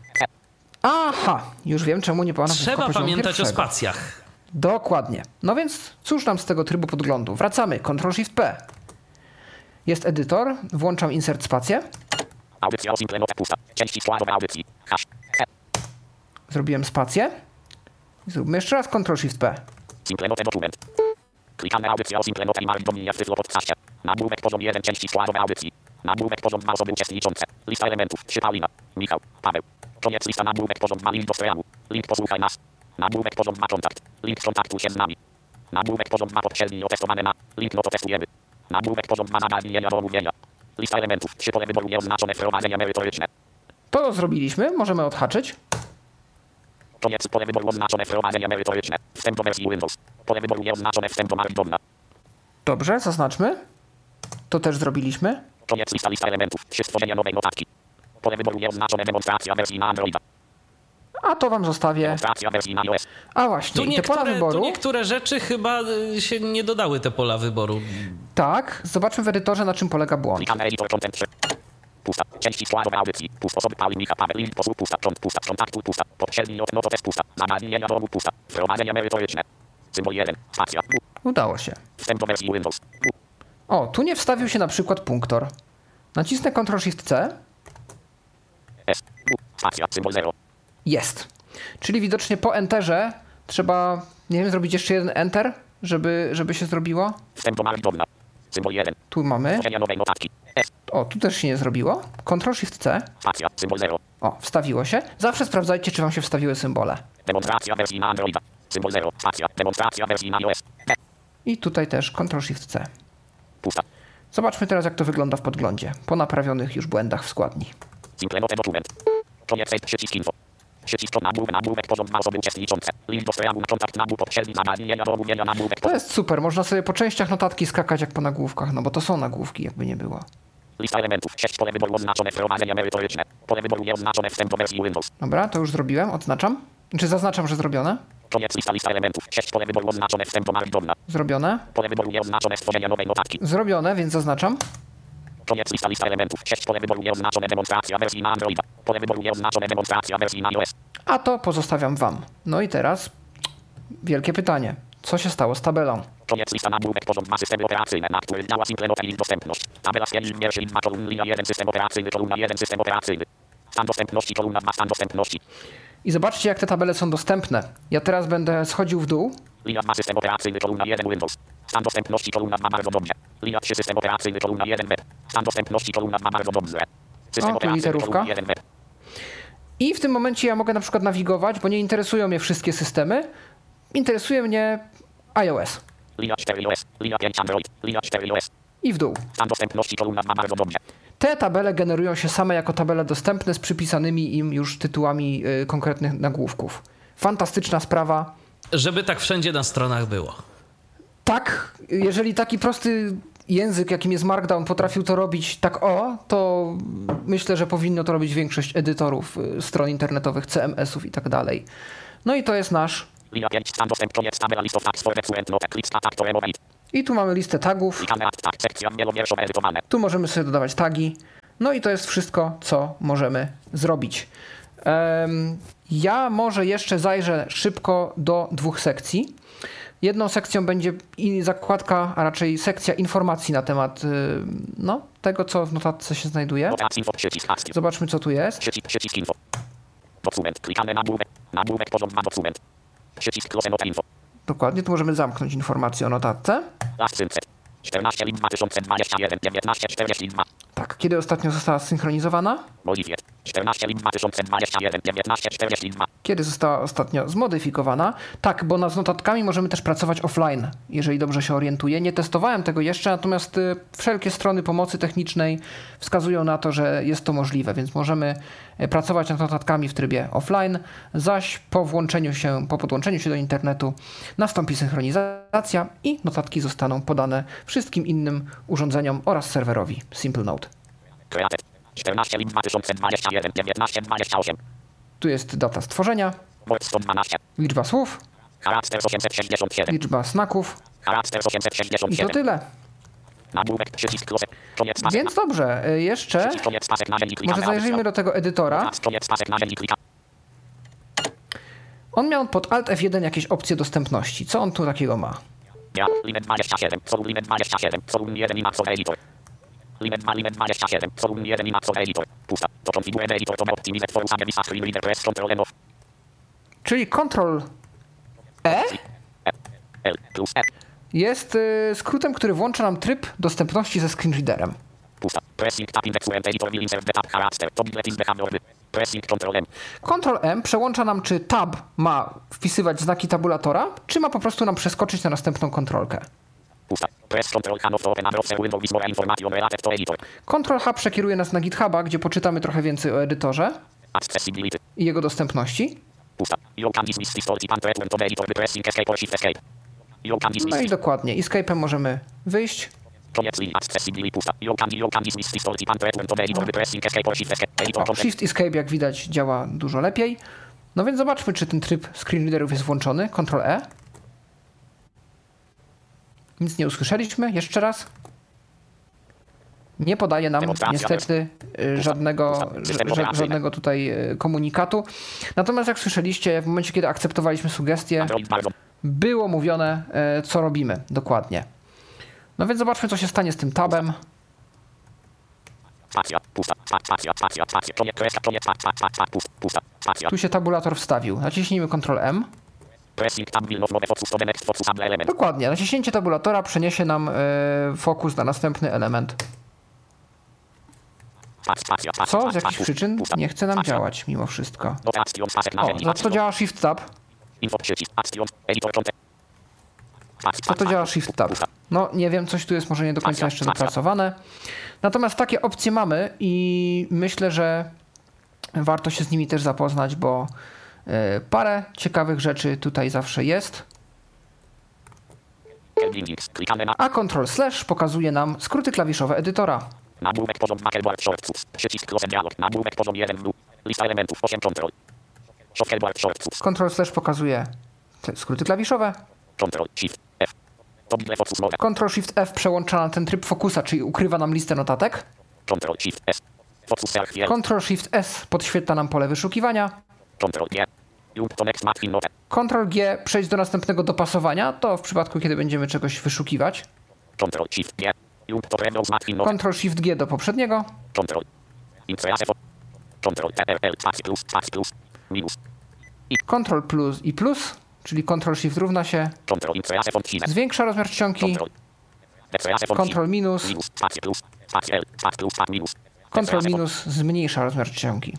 Aha, już wiem, czemu nie pana Trzeba pamiętać o spacjach. Dokładnie. No więc cóż nam z tego trybu podglądu? Wracamy. Ctrl-Shift-P. Jest edytor. Włączam insert spację. Audycja o simple note pusta. Części składowe audycji. Hash. Zrobiłem spację. Zróbmy jeszcze raz Ctrl-Shift-P. Simple note dokument. Klikane audycja o simple note i mark w tyflo podcaście. Nagłówek poziom 1 części składowe audycji. Nagłówek poziom 2 osoby uczestniczące. Lista elementów. 3 Paulina. Michał. Paweł. Koniec lista nagłówek poziom 2 link do streamu. Link posłuchaj nas. Nagłówek poziom 2 kontakt. Link kontaktuj się z nami. Nagłówek poziom 2 podśredni otestowane na. Link no to testujemy. Nagłówek poziom 2 zagadnienia do omówienia. Lista elementów. 3 pole wyboru nieoznaczone wprowadzenia merytoryczne. To zrobiliśmy. Możemy odhaczyć. Koniec pole wyboru oznaczone wprowadzenia merytoryczne. Wstęp do wersji Windows. Pole wyboru nieoznaczone wstęp do Markdowna. Dobrze, zaznaczmy. To też zrobiliśmy. Koniec lista elementów. 3 stworzenia nowej notatki. Pole wyboru nieoznaczone demonstracja wersji na Androida. A to wam zostawię. Demonstracja wersji na iOS. A właśnie, i te pola Tu wyboru. niektóre rzeczy chyba się nie dodały, te pola wyboru. Tak, zobaczmy w edytorze, na czym polega błąd. Klikamy editor content 3. Pusta. Części składowe audycji. Pusta. Osoby Paulin Micha Paweł. Link posług pusta. Pusta. Kontaktuj pusta. Podśredni no to test pusta. Zagadnienia do omów pusta. Wprowadzenia merytoryczne. Symbol 1. Spacja. Udało się. Wstęp do wersji Windows. O, tu nie wstawił się na przykład punktor. Nacisnę Ctrl-Shift-C. S. Spacja. Symbol 0. Jest. Czyli widocznie po Enterze trzeba, nie wiem, zrobić jeszcze jeden Enter, żeby się zrobiło. Wstęp do Markdowna. Symbol 1. Tu mamy. Stworzenia nowej notatki. S. O, tu też się nie zrobiło. Ctrl-Shift-C. Spacja. Symbol 0. O, wstawiło się. Zawsze sprawdzajcie, czy wam się wstawiły symbole. Demonstracja wersji na Androida. Symbol 0. Spacja. Demonstracja wersji na iOS. I tutaj też Ctrl-Shift-C. Pusta. Zobaczmy teraz, jak to wygląda w podglądzie. Po naprawionych już błędach w składni. Simple note dokument. Koniec przycisk info. Przycisk to nagłówek poziom 2 osoby uczestniczące. Link do streamu na kontakt nagłówek podśredni zagadnienia do omówienia nagłówek. To jest super. Można sobie po częściach notatki skakać jak po nagłówkach, no bo to są nagłówki, jakby nie było. Lista elementów. 6 pole wyboru oznaczone wprowadzenia merytoryczne. Pole wyboru nieoznaczone wstęp do wersji Windows. Dobra, to już zrobiłem. Odznaczam. Czy zaznaczam, że zrobione? Koniec lista elementów. 6 pole wyboru oznaczone wstęp do Markdowna. Zrobione. Pole wyboru nieoznaczone stworzenia nowej notatki. Zrobione, więc zaznaczam. Koniec lista elementów. 6 pole wyboru nieoznaczone demonstracja wersji na Androida. Pole wyboru nieoznaczone demonstracja wersji na iOS. A to pozostawiam wam. No i teraz wielkie pytanie. Co się stało z tabelą? Koniec lista nagłówek poziom 2 systemy operacyjne, na który działa simple note i dostępność. Tabela stwierdzi wierszy 2 kolumn linia 1 system operacyjny, kolumna 1 system operacyjny. Stan dostępności, kolumna 2 stan dostępności. I zobaczcie, jak te tabele są dostępne. Ja teraz będę schodził w dół. Linia 2 system operacyjny, kolumna 1 Windows. Stan dostępności, kolumna 2 bardzo dobrze. Linia 3 system operacyjny, kolumna 1 web. Stan dostępności, kolumna 2 bardzo dobrze. System O, tu operacyjny, literówka. kolumna 1 web. I w tym momencie ja mogę na przykład nawigować, bo nie interesują mnie wszystkie systemy. Interesuje mnie iOS. Linia 4 iOS, linia 5 Android, linia 4 iOS. I w dół. Stan dostępności, kolumna 2 bardzo dobrze. Te tabele generują się same jako tabele dostępne z przypisanymi im już tytułami konkretnych nagłówków. Fantastyczna sprawa. Żeby tak wszędzie na stronach było. Tak, jeżeli taki prosty język, jakim jest Markdown, potrafił to robić tak to myślę, że powinno to robić większość edytorów stron internetowych, CMS-ów i tak dalej. No i to jest nasz. Linia 5, stan dostęp, koniec tabela, list of tags for fluent note, list tag to remote. I tu mamy listę tagów. Klikamy add tag, sekcja wielowierszowe edytowane. Tu możemy sobie dodawać tagi. No i to jest wszystko, co możemy zrobić. Ja może jeszcze zajrzę szybko do 2 sekcji. Jedną sekcją będzie zakładka, a raczej sekcja informacji na temat tego, co w notatce się znajduje. Zobaczmy, co tu jest. Przycisk info. Dokument. Klikamy nagłówek poziom 2 dokument. Przycisk close note info. Dokładnie, tu możemy zamknąć informację o notatce. Last synset. 14 lip 2021 1942. Tak, kiedy ostatnio została zsynchronizowana? Modified. 14 lip 2021 1942. Kiedy została ostatnio zmodyfikowana? Tak, bo z notatkami możemy też pracować offline, jeżeli dobrze się orientuję. Nie testowałem tego jeszcze, natomiast wszelkie strony pomocy technicznej wskazują na to, że jest to możliwe, więc możemy pracować nad notatkami w trybie offline, zaś po podłączeniu się do internetu nastąpi synchronizacja i notatki zostaną podane wszystkim innym urządzeniom oraz serwerowi SimpleNote. 14 lip 2021 1928. Tu jest data stworzenia, Word 112. liczba słów, Charakter 867. liczba znaków Charakter i to 867. tyle. Nagłówek, przycisk close. Koniec pasek. Więc dobrze, jeszcze Przycisk koniec pasek narzędzi, klikamy może zajrzyjmy do tego edytora. Koniec pasek narzędzi, klikamy. On miał pod Alt F1 jakieś opcje dostępności. Co on tu takiego ma? Ja, limit 27, forum limit 27, forum 1 i maxowy editor. Limit 27, forum 1 i maxowy editor. Pusta. To configure editor to optimize for usage visa screen reader press Ctrl N off. Czyli Ctrl E L plus E. jest skrótem, który włącza nam tryb dostępności ze screenreaderem. Pusta. Pressing tab index went editor will insert the tab character. To bilet is the hammer. Pressing Ctrl M. Ctrl M przełącza nam, czy tab ma wpisywać znaki tabulatora, czy ma po prostu nam przeskoczyć na następną kontrolkę. Pusta. Press Ctrl H to open a browser window with more information related to editor. Ctrl H przekieruje nas na GitHuba, gdzie poczytamy trochę więcej o edytorze Accessibility. i jego dostępności. Pusta. You can dismiss this faulty pan to the editor by pressing escape or shift escape. You can dismiss No i dokładnie. Escape'em możemy wyjść. Koniec linii. Accessibility. Pusta. You can dismiss this faulty pan to the editor by pressing escape or shift escape. Editor content. Shift Escape, jak widać, działa dużo lepiej. No więc zobaczmy, czy ten tryb screenreaderów jest włączony. Ctrl E. Nic nie usłyszeliśmy. Jeszcze raz. Nie podaje nam niestety żadnego tutaj komunikatu. Natomiast jak słyszeliście, w momencie, kiedy akceptowaliśmy sugestie, było mówione, co robimy dokładnie. No więc zobaczmy, co się stanie z tym tabem. Tu się tabulator wstawił. Naciśnijmy Ctrl M. Dokładnie. Naciśnięcie tabulatora przeniesie nam fokus na następny element. Co z jakichś przyczyn nie chce nam działać mimo wszystko. Za co działa Shift Tab? Co to działa Shift Tab? No nie wiem, coś tu jest może nie do końca jeszcze dopracowane. Natomiast takie opcje mamy i myślę, że warto się z nimi też zapoznać, bo parę ciekawych rzeczy tutaj zawsze jest. A Ctrl/ pokazuje nam skróty klawiszowe edytora. Nagłówek poziom 2 keyboard shortcuts. Przycisk close dialog. Nagłówek poziom 1 blue. Lista elementów 8 kontrol. Keyboard shortcuts. Ctrl/ pokazuje te skróty klawiszowe. Ctrl Shift F. To bible focus mode. Ctrl Shift F przełącza na ten tryb fokusa, czyli ukrywa nam listę notatek. Ctrl Shift S. Focus search. Ctrl Shift S podświetla nam pole wyszukiwania. Ctrl G. Jump to next match in note. Ctrl G przejść do następnego dopasowania, to w przypadku, kiedy będziemy czegoś wyszukiwać. Ctrl Shift G. Jump to previous match in note. Ctrl Shift G do poprzedniego. Ctrl. Ctrl TRL plus minus. Ctrl plus i plus, czyli Ctrl Shift równa się. Zwiększa rozmiar czcionki. Ctrl minus. Ctrl minus zmniejsza rozmiar czcionki.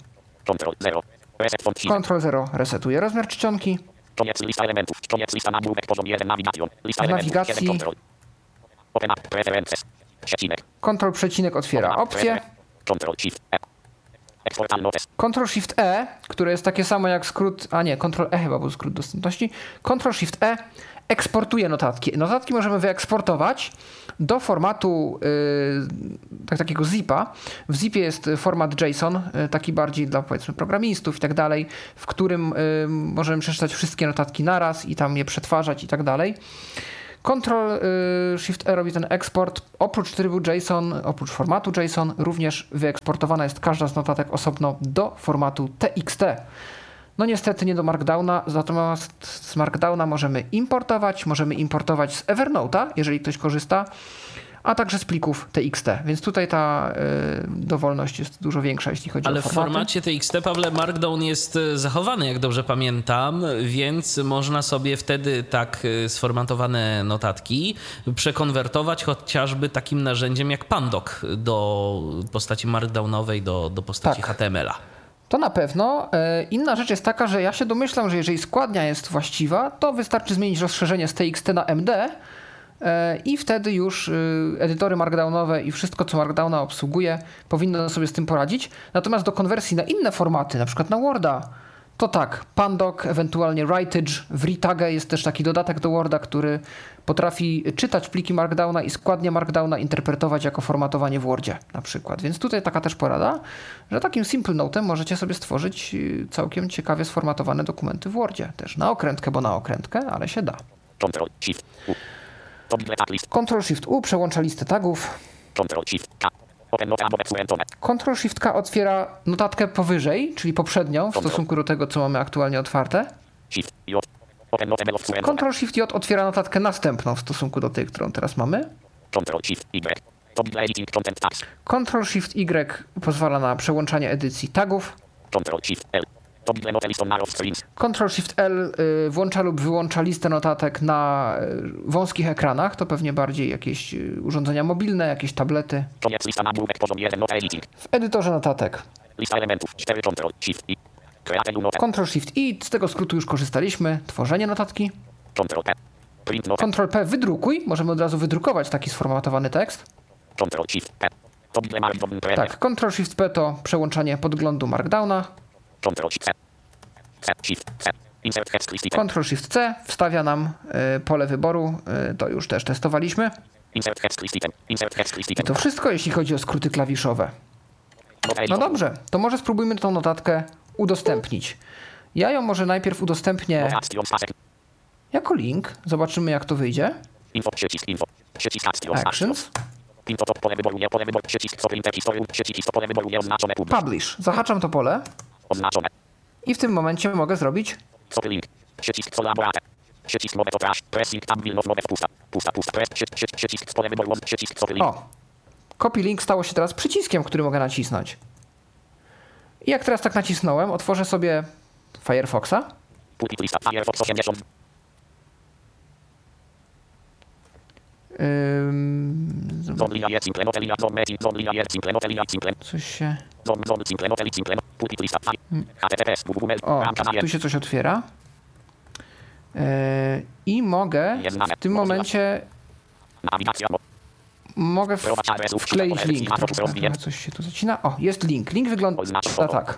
Ctrl 0 resetuje rozmiar czcionki. Koniec lista elementów. Koniec lista nagłówek poziom 1 navigation. Lista W nawigacji Open up preferences. Przecinek. Ctrl przecinek otwiera opcję. Ctrl Shift E. Exportal notes. Ctrl Shift E, które jest takie samo jak skrót, a nie, Ctrl E chyba był skrót dostępności. Ctrl Shift E eksportuje notatki. Notatki możemy wyeksportować do formatu takiego zipa. W zipie jest format JSON, taki bardziej dla powiedzmy programistów i tak dalej, w którym możemy przeczytać wszystkie notatki naraz i tam je przetwarzać i tak dalej. Ctrl-Shift-E robi ten eksport. Oprócz trybu JSON, oprócz formatu JSON, również wyeksportowana jest każda z notatek osobno do formatu TXT. No niestety nie do Markdowna, natomiast z Markdowna możemy importować z Evernote'a, jeżeli ktoś korzysta, a także z plików TXT, więc tutaj ta dowolność jest dużo większa, jeśli chodzi o formaty. Ale w formacie TXT, Pawle, Markdown jest zachowany, jak dobrze pamiętam, więc można sobie wtedy tak sformatowane notatki przekonwertować chociażby takim narzędziem jak Pandoc do postaci markdownowej, do postaci HTML-a. To na pewno. Inna rzecz jest taka, że ja się domyślam, że jeżeli składnia jest właściwa, to wystarczy zmienić rozszerzenie z TXT na MD i wtedy już edytory markdownowe i wszystko, co Markdowna obsługuje, powinno sobie z tym poradzić. Natomiast do konwersji na inne formaty, na przykład na Worda, to tak, Pandoc, ewentualnie Writage, w Retage jest też taki dodatek do Worda, który potrafi czytać pliki Markdowna i składnie Markdowna interpretować jako formatowanie w Wordzie na przykład. Więc tutaj taka też porada, że takim Simple Note'em możecie sobie stworzyć całkiem ciekawie sformatowane dokumenty w Wordzie. Też na okrętkę, bo na okrętkę, ale się da. Ctrl-Shift-U przełącza listę tagów. Ctrl-Shift-K otwiera notatkę powyżej, czyli poprzednią w stosunku do tego, co mamy aktualnie otwarte. Ctrl-Shift-J otwiera notatkę następną w stosunku do tej, którą teraz mamy. Ctrl-Shift-Y pozwala na przełączanie edycji tagów. Ctrl-Shift-L włącza lub wyłącza listę notatek na wąskich ekranach. To pewnie bardziej jakieś urządzenia mobilne, jakieś tablety. W edytorze notatek. Ctrl-Shift-I, z tego skrótu już korzystaliśmy. Tworzenie notatki. Ctrl-P wydrukuj. Możemy od razu wydrukować taki sformatowany tekst. Tak, Ctrl-Shift-P to przełączanie podglądu Markdowna. Ctrl-Shift-C wstawia nam pole wyboru. To już też testowaliśmy. I to wszystko, jeśli chodzi o skróty klawiszowe. No dobrze, to może spróbujmy tą notatkę udostępnić. Ja ją może najpierw udostępnię jako link. Zobaczymy, jak to wyjdzie. Actions. Publish. Zahaczam to pole. I w tym momencie mogę zrobić o, copy link stało się teraz przyciskiem, który mogę nacisnąć. I jak teraz tak nacisnąłem, otworzę sobie Firefoxa. Coś się... O, tu się coś otwiera. I mogę w tym momencie wkleić link. Coś się tu zacina. O, jest link. Link wygląda tak.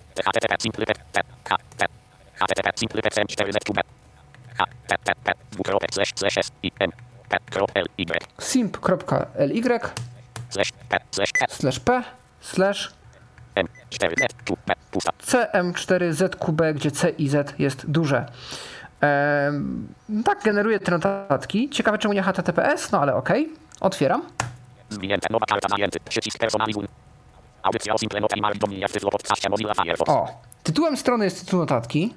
simp.ly /p/cm4zqb, gdzie C i Z jest duże. Tak generuję te notatki. Ciekawe, czemu nie HTTPS, no ale okej. Otwieram. O, tytułem strony jest tytuł notatki.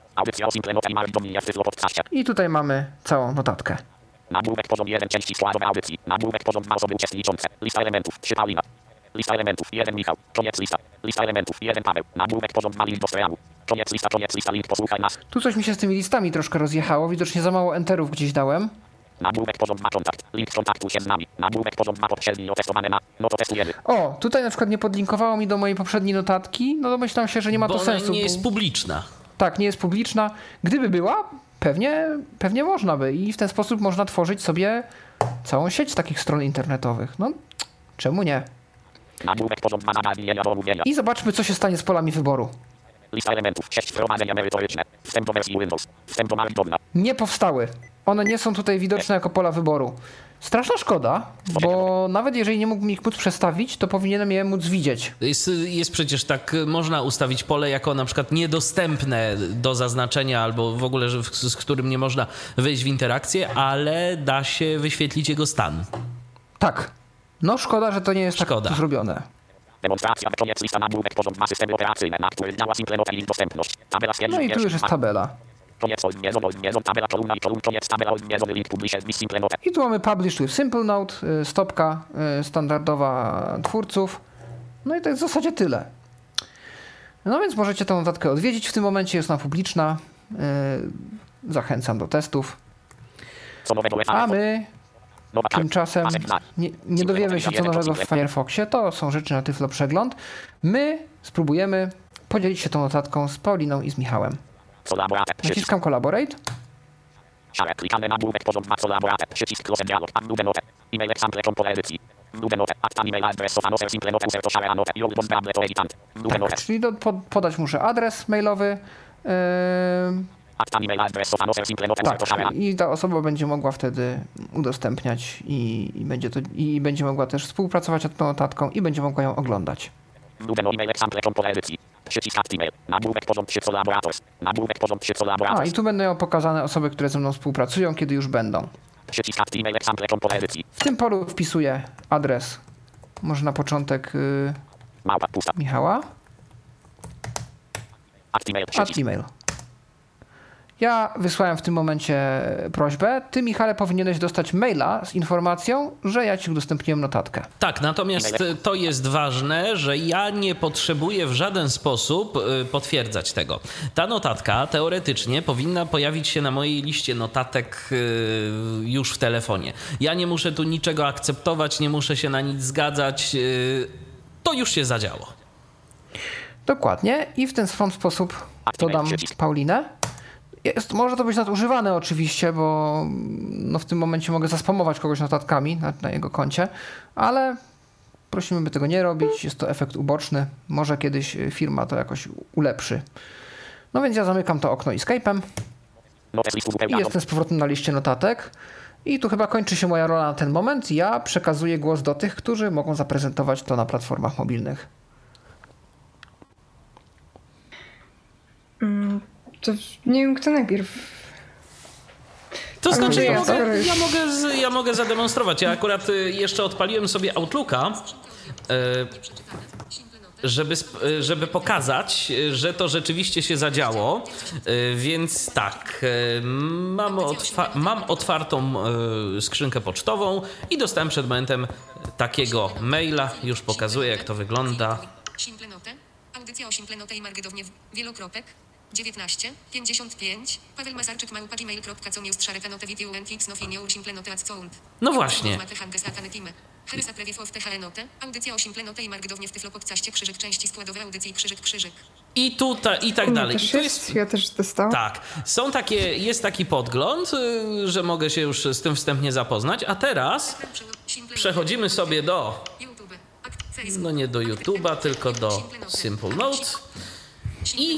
I tutaj mamy całą notatkę. Nagłówek poziom 1 części składowe audycji. Nagłówek poziom 2 osoby uczestniczące. Lista elementów 3 Paulina. Lista elementów 1 Michał. Koniec lista. Lista elementów 1 Paweł. Nagłówek poziom 2 link do streamu. Koniec lista link posłuchaj nas. Tu coś mi się z tymi listami troszkę rozjechało. Widocznie za mało enterów gdzieś dałem. Nagłówek poziom 2 kontakt. Link kontaktu się z nami. Nagłówek poziom 2 poprzednio testowane na. No to testujemy. O, tutaj na przykład nie podlinkowało mi do mojej poprzedniej notatki. No domyślam się, że nie ma to sensu. Bo ona nie jest publiczna. Tak, nie jest publiczna. Gdyby była, pewnie można by. I w ten sposób można tworzyć sobie całą sieć takich stron internetowych. No, czemu nie? Nagłówek poziom 2 zagadnienia do omówienia. I zobaczmy, co się stanie z polami wyboru. Lista elementów 6 wprowadzenia merytoryczne. Wstęp do wersji Windows. Wstęp do Markdowna. Nie powstały. one nie są tutaj widoczne jako pola wyboru. Straszna szkoda, bo nawet jeżeli nie mógłbym ich móc przestawić, to powinienem je móc widzieć. Jest przecież tak, można ustawić pole jako na przykład niedostępne do zaznaczenia albo w ogóle, z którym nie można wejść w interakcję, ale da się wyświetlić jego stan. Tak. No szkoda, że to nie jest tak zrobione. Demonstracja, koniec, lista nagłówek, porząd 2 systemy operacyjne, na który działa Simplenote i ich dostępność. Tabela No i tu już jest tabela. Koniec, odmierzon, tabela, kolumna i kolumn, koniec, tabela, odmierzony link, publish, z Simplenote. I tu mamy publish with SimpleNote, stopka standardowa twórców. No i to jest w zasadzie tyle. No więc możecie tę notatkę odwiedzić. W tym momencie jest ona publiczna. Zachęcam do testów. A my tymczasem nie dowiemy się co nowego w Firefoxie. To są rzeczy na Tyflo Przegląd. My spróbujemy podzielić się tą notatką z Pauliną i z Michałem. Naciskam Collaborate. Klikamy nagłówek, porząd 2, Collaborate, przycisk close dialog, new note, e-mail example kompole edycji, new note, add an email address of another Simplenote user to share a note, your bond to editant, new note. Czyli podać muszę adres mailowy. Add an email address of another Simplenote user to share. I ta osoba będzie mogła wtedy udostępniać i będzie mogła też współpracować nad tą notatką i będzie mogła ją oglądać. New e-mail example kompole edycji. Przycisk add email. Nagłówek porząd 3 collaborators. Nagłówek porząd 3 collaborators. I tu będą pokazane osoby, które ze mną współpracują, kiedy już będą. Przycisk add email example kompole edycji. W tym polu wpisuję adres. Może na początek Michała. Add email. Ja wysłałem w tym momencie prośbę. Ty, Michale, powinieneś dostać maila z informacją, że ja ci udostępniłem notatkę. Tak, natomiast to jest ważne, że ja nie potrzebuję w żaden sposób potwierdzać tego. Ta notatka teoretycznie powinna pojawić się na mojej liście notatek już w telefonie. Ja nie muszę tu niczego akceptować, nie muszę się na nic zgadzać. To już się zadziało. Dokładnie. I w ten sposób dodam Paulinę. Może to być nadużywane oczywiście, bo no w tym momencie mogę zaspamować kogoś notatkami na jego koncie, ale prosimy, by tego nie robić. Jest to efekt uboczny. Może kiedyś firma to jakoś ulepszy. No więc ja zamykam to okno Escape'em i jestem z powrotem na liście notatek. I tu chyba kończy się moja rola na ten moment. Ja przekazuję głos do tych, którzy mogą zaprezentować to na platformach mobilnych. To nie wiem, kto najpierw. To znaczy, ja mogę zademonstrować. Ja akurat jeszcze odpaliłem sobie Outlooka, żeby pokazać, że to rzeczywiście się zadziało. Więc tak, mam otwartą skrzynkę pocztową i dostałem przed momentem takiego maila. Już pokazuję, jak to wygląda. Simplenote, audycja o Simplenote i Margydownie, wielokropek. 19 55 Paweł Masarczyk @gmail.com jest szarefenote VPUNX nofinio Simplenote at sound. No właśnie. Harysa Prewiesław THNote, audycja o Simplenote i Margydownie w Tyflo Podcaście krzyżyk części składowe audycji krzyżyk. I tutaj, i tak dalej. Ja też testowałem. Tak. Jest taki podgląd, że mogę się już z tym wstępnie zapoznać, a teraz przechodzimy sobie do, no nie do YouTube'a, tylko do SimpleNote i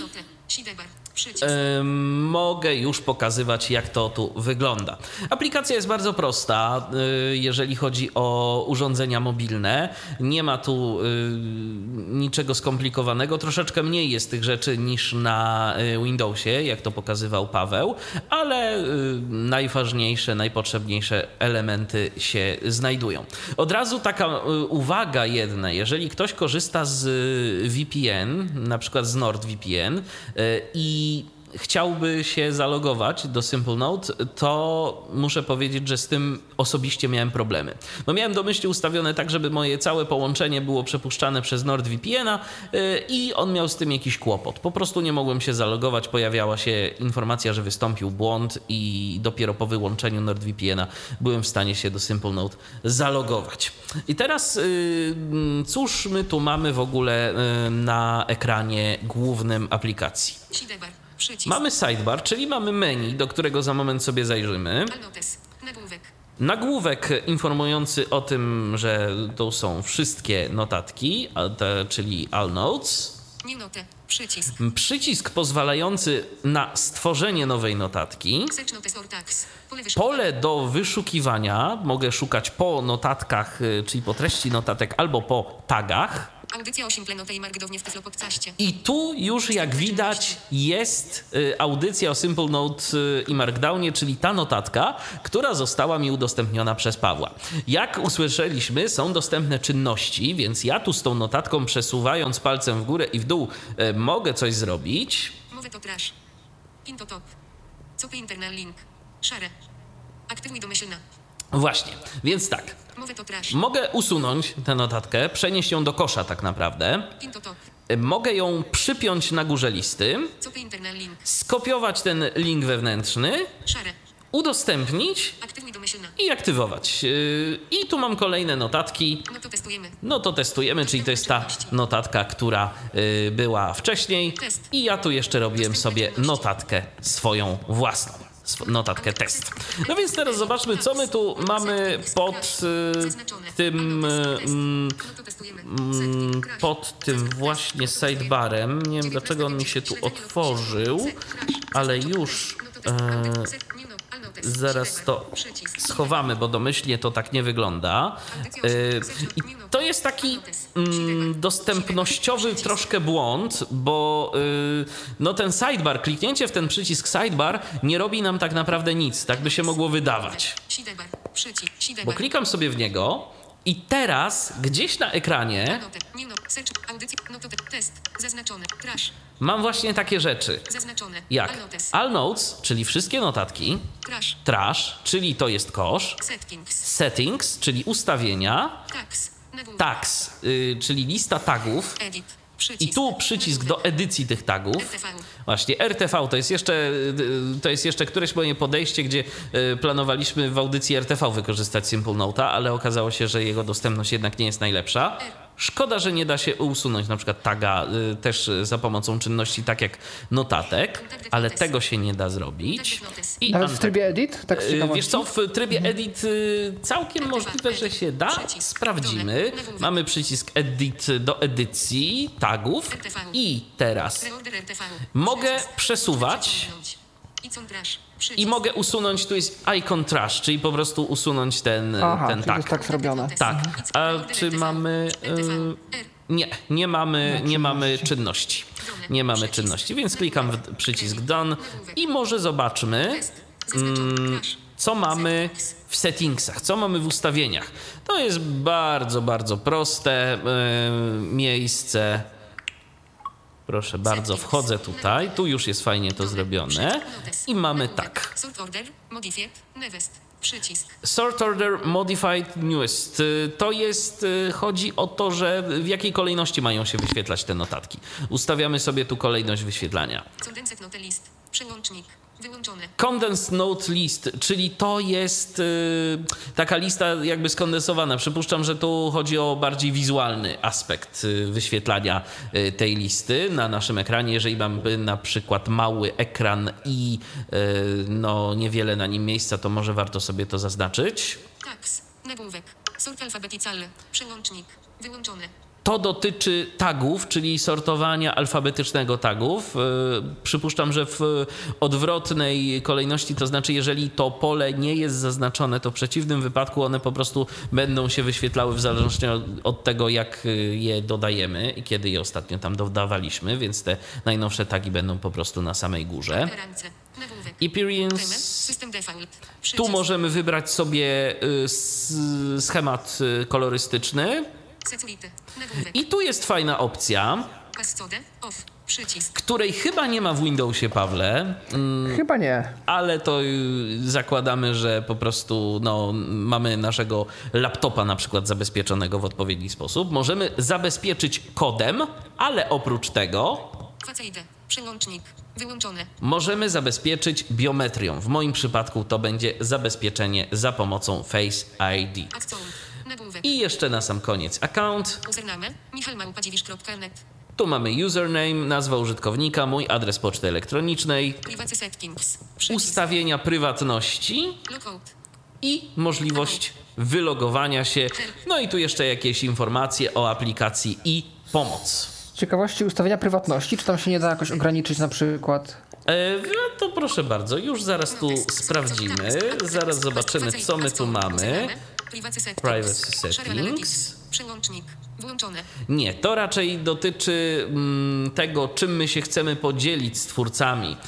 mogę już pokazywać, jak to tu wygląda. Aplikacja jest bardzo prosta, jeżeli chodzi o urządzenia mobilne. Nie ma tu niczego skomplikowanego. Troszeczkę mniej jest tych rzeczy niż na Windowsie, jak to pokazywał Paweł, ale najważniejsze, najpotrzebniejsze elementy się znajdują. Od razu taka uwaga jedna. Jeżeli ktoś korzysta z VPN, na przykład z NordVPN i chciałby się zalogować do SimpleNote, to muszę powiedzieć, że z tym osobiście miałem problemy. Bo miałem domyślnie ustawione tak, żeby moje całe połączenie było przepuszczane przez NordVPN-a i on miał z tym jakiś kłopot. Po prostu nie mogłem się zalogować, pojawiała się informacja, że wystąpił błąd i dopiero po wyłączeniu NordVPN-a byłem w stanie się do SimpleNote zalogować. I teraz cóż my tu mamy w ogóle na ekranie głównym aplikacji? Mamy sidebar, czyli mamy menu, do którego za moment sobie zajrzymy. Nagłówek informujący o tym, że to są wszystkie notatki, czyli All Notes. New note. Przycisk. Przycisk pozwalający na stworzenie nowej notatki. Search notes or tags. Pole wyszukiwania. Pole do wyszukiwania. Mogę szukać po notatkach, czyli po treści notatek, albo po tagach. Audycja o Simple Note i Margdownie w Tyflo Podcaście. I tu już jak widać jest audycja o Simple Note i Markdownie, czyli ta notatka, która została mi udostępniona przez Pawła. Jak usłyszeliśmy, są dostępne czynności, więc ja tu z tą notatką przesuwając palcem w górę i w dół mogę coś zrobić. Mowę to trash. Pin to top. Copy internal link. Szare. Aktywuj domyślna. Właśnie, więc tak. Mowę to trash. Mogę usunąć tę notatkę, przenieść ją do kosza tak naprawdę. Pin to top. Mogę ją przypiąć na górze listy, Copy internal link. skopiować ten link wewnętrzny, Szare. udostępnić Aktywuj domyślna. i aktywować. I tu mam kolejne notatki. No to testujemy. No to testujemy, czyli to jest ta notatka, która była wcześniej. I ja tu jeszcze robiłem sobie notatkę swoją własną. Notatkę test. No więc teraz zobaczmy, co my tu mamy pod tym pod tym właśnie sidebarem. Nie wiem, dlaczego on mi się tu otworzył, ale już zaraz to schowamy, bo domyślnie to tak nie wygląda. I to jest taki dostępnościowy troszkę błąd, bo no ten sidebar, kliknięcie w ten przycisk sidebar nie robi nam tak naprawdę nic, tak by się mogło wydawać. Bo klikam sobie w niego i teraz gdzieś na ekranie mam właśnie takie rzeczy jak All Notes, czyli wszystkie notatki, Trash, czyli to jest kosz, Settings, czyli ustawienia, Tags, czyli lista tagów. I tu przycisk do edycji tych tagów. Właśnie RTV to jest jeszcze któreś moje podejście, gdzie planowaliśmy w audycji RTV wykorzystać Simple Note'a, ale okazało się, że jego dostępność jednak nie jest najlepsza. Szkoda, że nie da się usunąć na przykład taga też za pomocą czynności tak jak notatek, ale tego się nie da zrobić. I Nawet w trybie edit? Tak z ciekawości? wiesz co, w trybie edit całkiem możliwe, że się da. Sprawdzimy. Mamy przycisk edit do edycji tagów i teraz mogę przesuwać i mogę usunąć, tu jest icon trash, czyli po prostu usunąć ten czyli tag. jest tak zrobione. Tak, a czy mamy... nie mamy czynności. Nie mamy czynności, więc klikam w przycisk Done i może zobaczmy, co mamy w settingsach, co mamy w ustawieniach. To jest bardzo, bardzo proste miejsce. Proszę bardzo, wchodzę tutaj. Tu już jest fajnie to zrobione. I mamy tak. Sort order, modified, newest, przycisk. Sort order, modified, newest. To jest, chodzi o to, że w jakiej kolejności mają się wyświetlać te notatki. Ustawiamy sobie tu kolejność wyświetlania. Condensed note list, przełącznik, wyłączone. Condensed note list, czyli to jest taka lista jakby skondensowana. Przypuszczam, że tu chodzi o bardziej wizualny aspekt wyświetlania tej listy na naszym ekranie. Jeżeli mamy na przykład mały ekran i no niewiele na nim miejsca, to może warto sobie to zaznaczyć. Tags, nagłówek, sort alfabetycalny, przełącznik, wyłączone. To dotyczy tagów, czyli sortowania alfabetycznego tagów. Przypuszczam, że w odwrotnej kolejności, to znaczy jeżeli to pole nie jest zaznaczone, to w przeciwnym wypadku one po prostu będą się wyświetlały w zależności od tego, jak je dodajemy i kiedy je ostatnio tam dodawaliśmy, więc te najnowsze tagi będą po prostu na samej górze. Appearance. Tu możemy wybrać sobie schemat kolorystyczny. I tu jest fajna opcja, której chyba nie ma w Windowsie, Pawle. Chyba nie. Ale to zakładamy, że po prostu mamy naszego laptopa na przykład zabezpieczonego w odpowiedni sposób. Możemy zabezpieczyć kodem, ale oprócz tego przełącznik wyłączone. Możemy zabezpieczyć biometrią. W moim przypadku to będzie zabezpieczenie za pomocą Face ID. I jeszcze na sam koniec account. Tu mamy username, nazwa użytkownika, mój adres poczty elektronicznej, ustawienia prywatności i możliwość wylogowania się. No i tu jeszcze jakieś informacje o aplikacji i pomoc. ciekawości ustawienia prywatności, czy tam się nie da jakoś ograniczyć na przykład? No to proszę bardzo, już zaraz tu sprawdzimy. Zaraz zobaczymy, co my tu mamy. Privacy settings. Przełącznik. Włączone. Nie, to raczej dotyczy tego, czym my się chcemy podzielić z twórcami.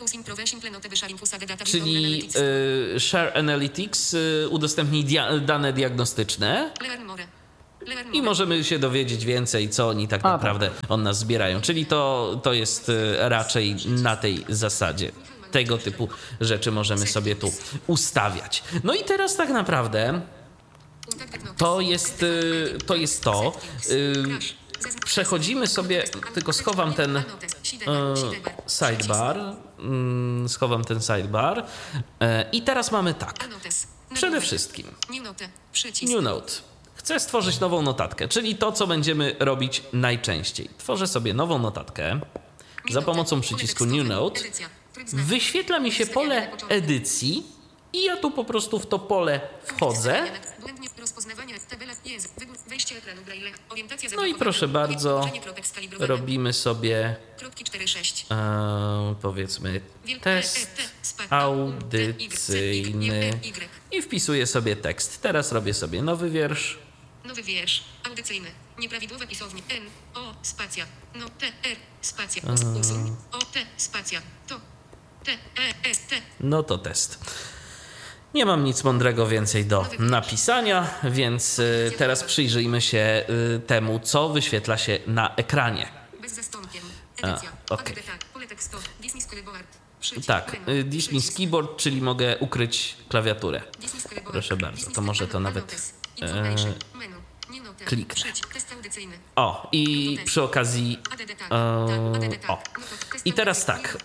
Czyli Share Analytics udostępni dane diagnostyczne i możemy się dowiedzieć więcej, co oni tak naprawdę od nas zbierają. Czyli to jest raczej na tej zasadzie. Tego typu rzeczy możemy sobie tu ustawiać. No i teraz tak naprawdę to jest to. Przechodzimy sobie, tylko schowam ten sidebar. I teraz mamy tak. Przede wszystkim New Note. Chcę stworzyć nową notatkę, czyli to, co będziemy robić najczęściej. Tworzę sobie nową notatkę za pomocą przycisku New Note. Wyświetla mi się pole edycji i ja tu po prostu w to pole wchodzę. No i proszę bardzo, robimy sobie powiedzmy test audycyjny i wpisuję sobie tekst. Teraz robię sobie nowy wiersz. Nowy wiersz audycyjny. Nieprawidłowe pisownie. N, O, spacja. No, T, R, spacja. Usuń. O, T, spacja. To. T, E, S, T. No to test. Nie mam nic mądrego więcej do napisania, więc teraz przyjrzyjmy się temu, co wyświetla się na ekranie. Bez zastąpień. Edycja. Okay. Pole tekstowe. Dismiss keyboard. Tak, Dismiss keyboard, czyli mogę ukryć klawiaturę. Proszę bardzo, to może to nawet kliknę. O, i przy okazji... O. I teraz tak,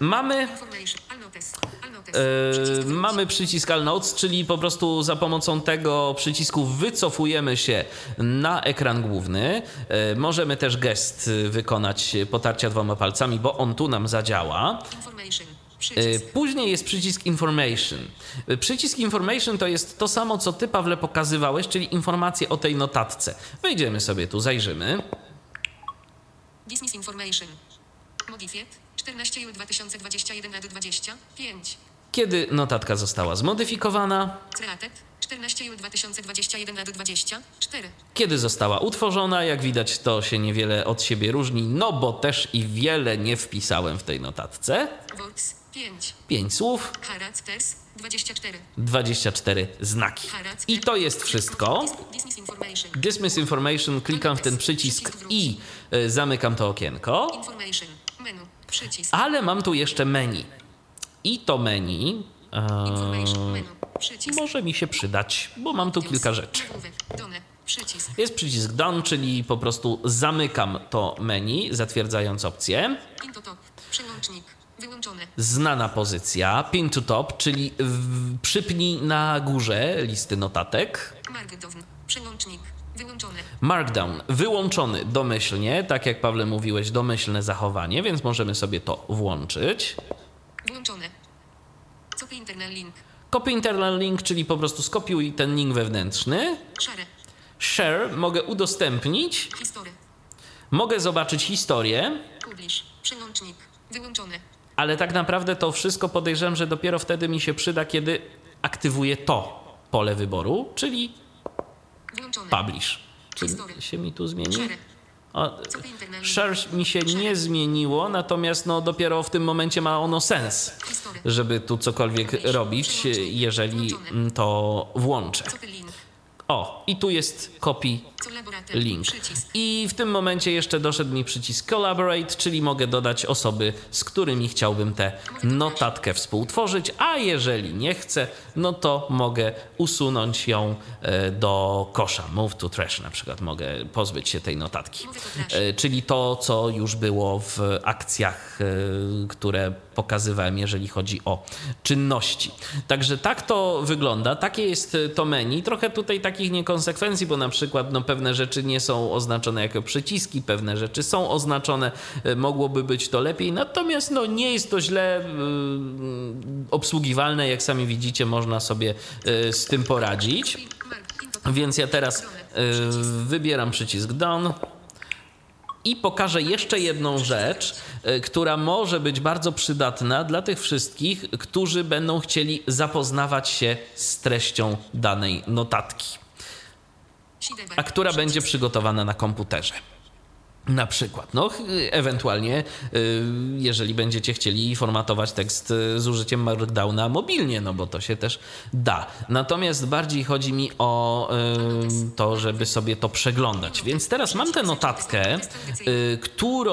mamy przycisk All Notes, czyli po prostu za pomocą tego przycisku wycofujemy się na ekran główny. Możemy też gest wykonać potarcia 2 palcami, bo on tu nam zadziała. Później jest przycisk Information. Przycisk Information to jest to samo, co ty, Pawle, pokazywałeś, czyli informacje o tej notatce. Wejdziemy sobie tu, zajrzymy. Dismiss Information. Modified 14 jul 2021 na 25. Kiedy notatka została zmodyfikowana? Created 14 jul 2021 na 24. Kiedy została utworzona? Jak widać, to się niewiele od siebie różni, no bo też i wiele nie wpisałem w tej notatce. Words 5. 5 słów. Characters 24. 24 znaki. I to jest wszystko. Dismiss Information. Klikam w ten przycisk i zamykam to okienko. Information. Menu. Przycisk. Ale mam tu jeszcze menu. I to menu może mi się przydać, bo mam tu kilka rzeczy. Jest przycisk Done, czyli po prostu zamykam to menu, zatwierdzając opcję. Przełącznik. Wyłączone. Znana pozycja. Pin to top, czyli przypnij na górze listy notatek. Markdown. Przełącznik. Wyłączone. Markdown. Wyłączony domyślnie, tak jak, Pawle, mówiłeś, domyślne zachowanie, więc możemy sobie to włączyć. Włączone. Copy internal link. Copy internal link, czyli po prostu skopiuj ten link wewnętrzny. Share. Share. Mogę udostępnić. History. Mogę zobaczyć historię. Publish. Przełącznik. Wyłączone. Ale tak naprawdę to wszystko podejrzewam, że dopiero wtedy mi się przyda, kiedy aktywuję to pole wyboru, czyli włączone. Publish. Czy się mi tu zmieni? Share mi się nie zmieniło, natomiast no dopiero w tym momencie ma ono sens, żeby tu cokolwiek robić, jeżeli to włączę. O, i tu jest copy link. I w tym momencie jeszcze doszedł mi przycisk Collaborate, czyli mogę dodać osoby, z którymi chciałbym tę notatkę współtworzyć, a jeżeli nie chcę, no to mogę usunąć ją do kosza. Move to trash na przykład, mogę pozbyć się tej notatki. Czyli to, co już było w akcjach, które pokazywałem, jeżeli chodzi o czynności. Także tak to wygląda, takie jest to menu. Trochę tutaj takich niekonsekwencji, bo na przykład no, pewne rzeczy nie są oznaczone jako przyciski, pewne rzeczy są oznaczone, mogłoby być to lepiej, natomiast no, nie jest to źle obsługiwalne, jak sami widzicie, można sobie z tym poradzić. Więc ja teraz wybieram przycisk Done I pokażę jeszcze jedną rzecz, która może być bardzo przydatna dla tych wszystkich, którzy będą chcieli zapoznawać się z treścią danej notatki, a która będzie przygotowana na komputerze. Na przykład, ewentualnie, jeżeli będziecie chcieli formatować tekst z użyciem Markdowna mobilnie, bo to się też da. Natomiast bardziej chodzi mi o to, żeby sobie to przeglądać. Więc teraz mam tę notatkę, którą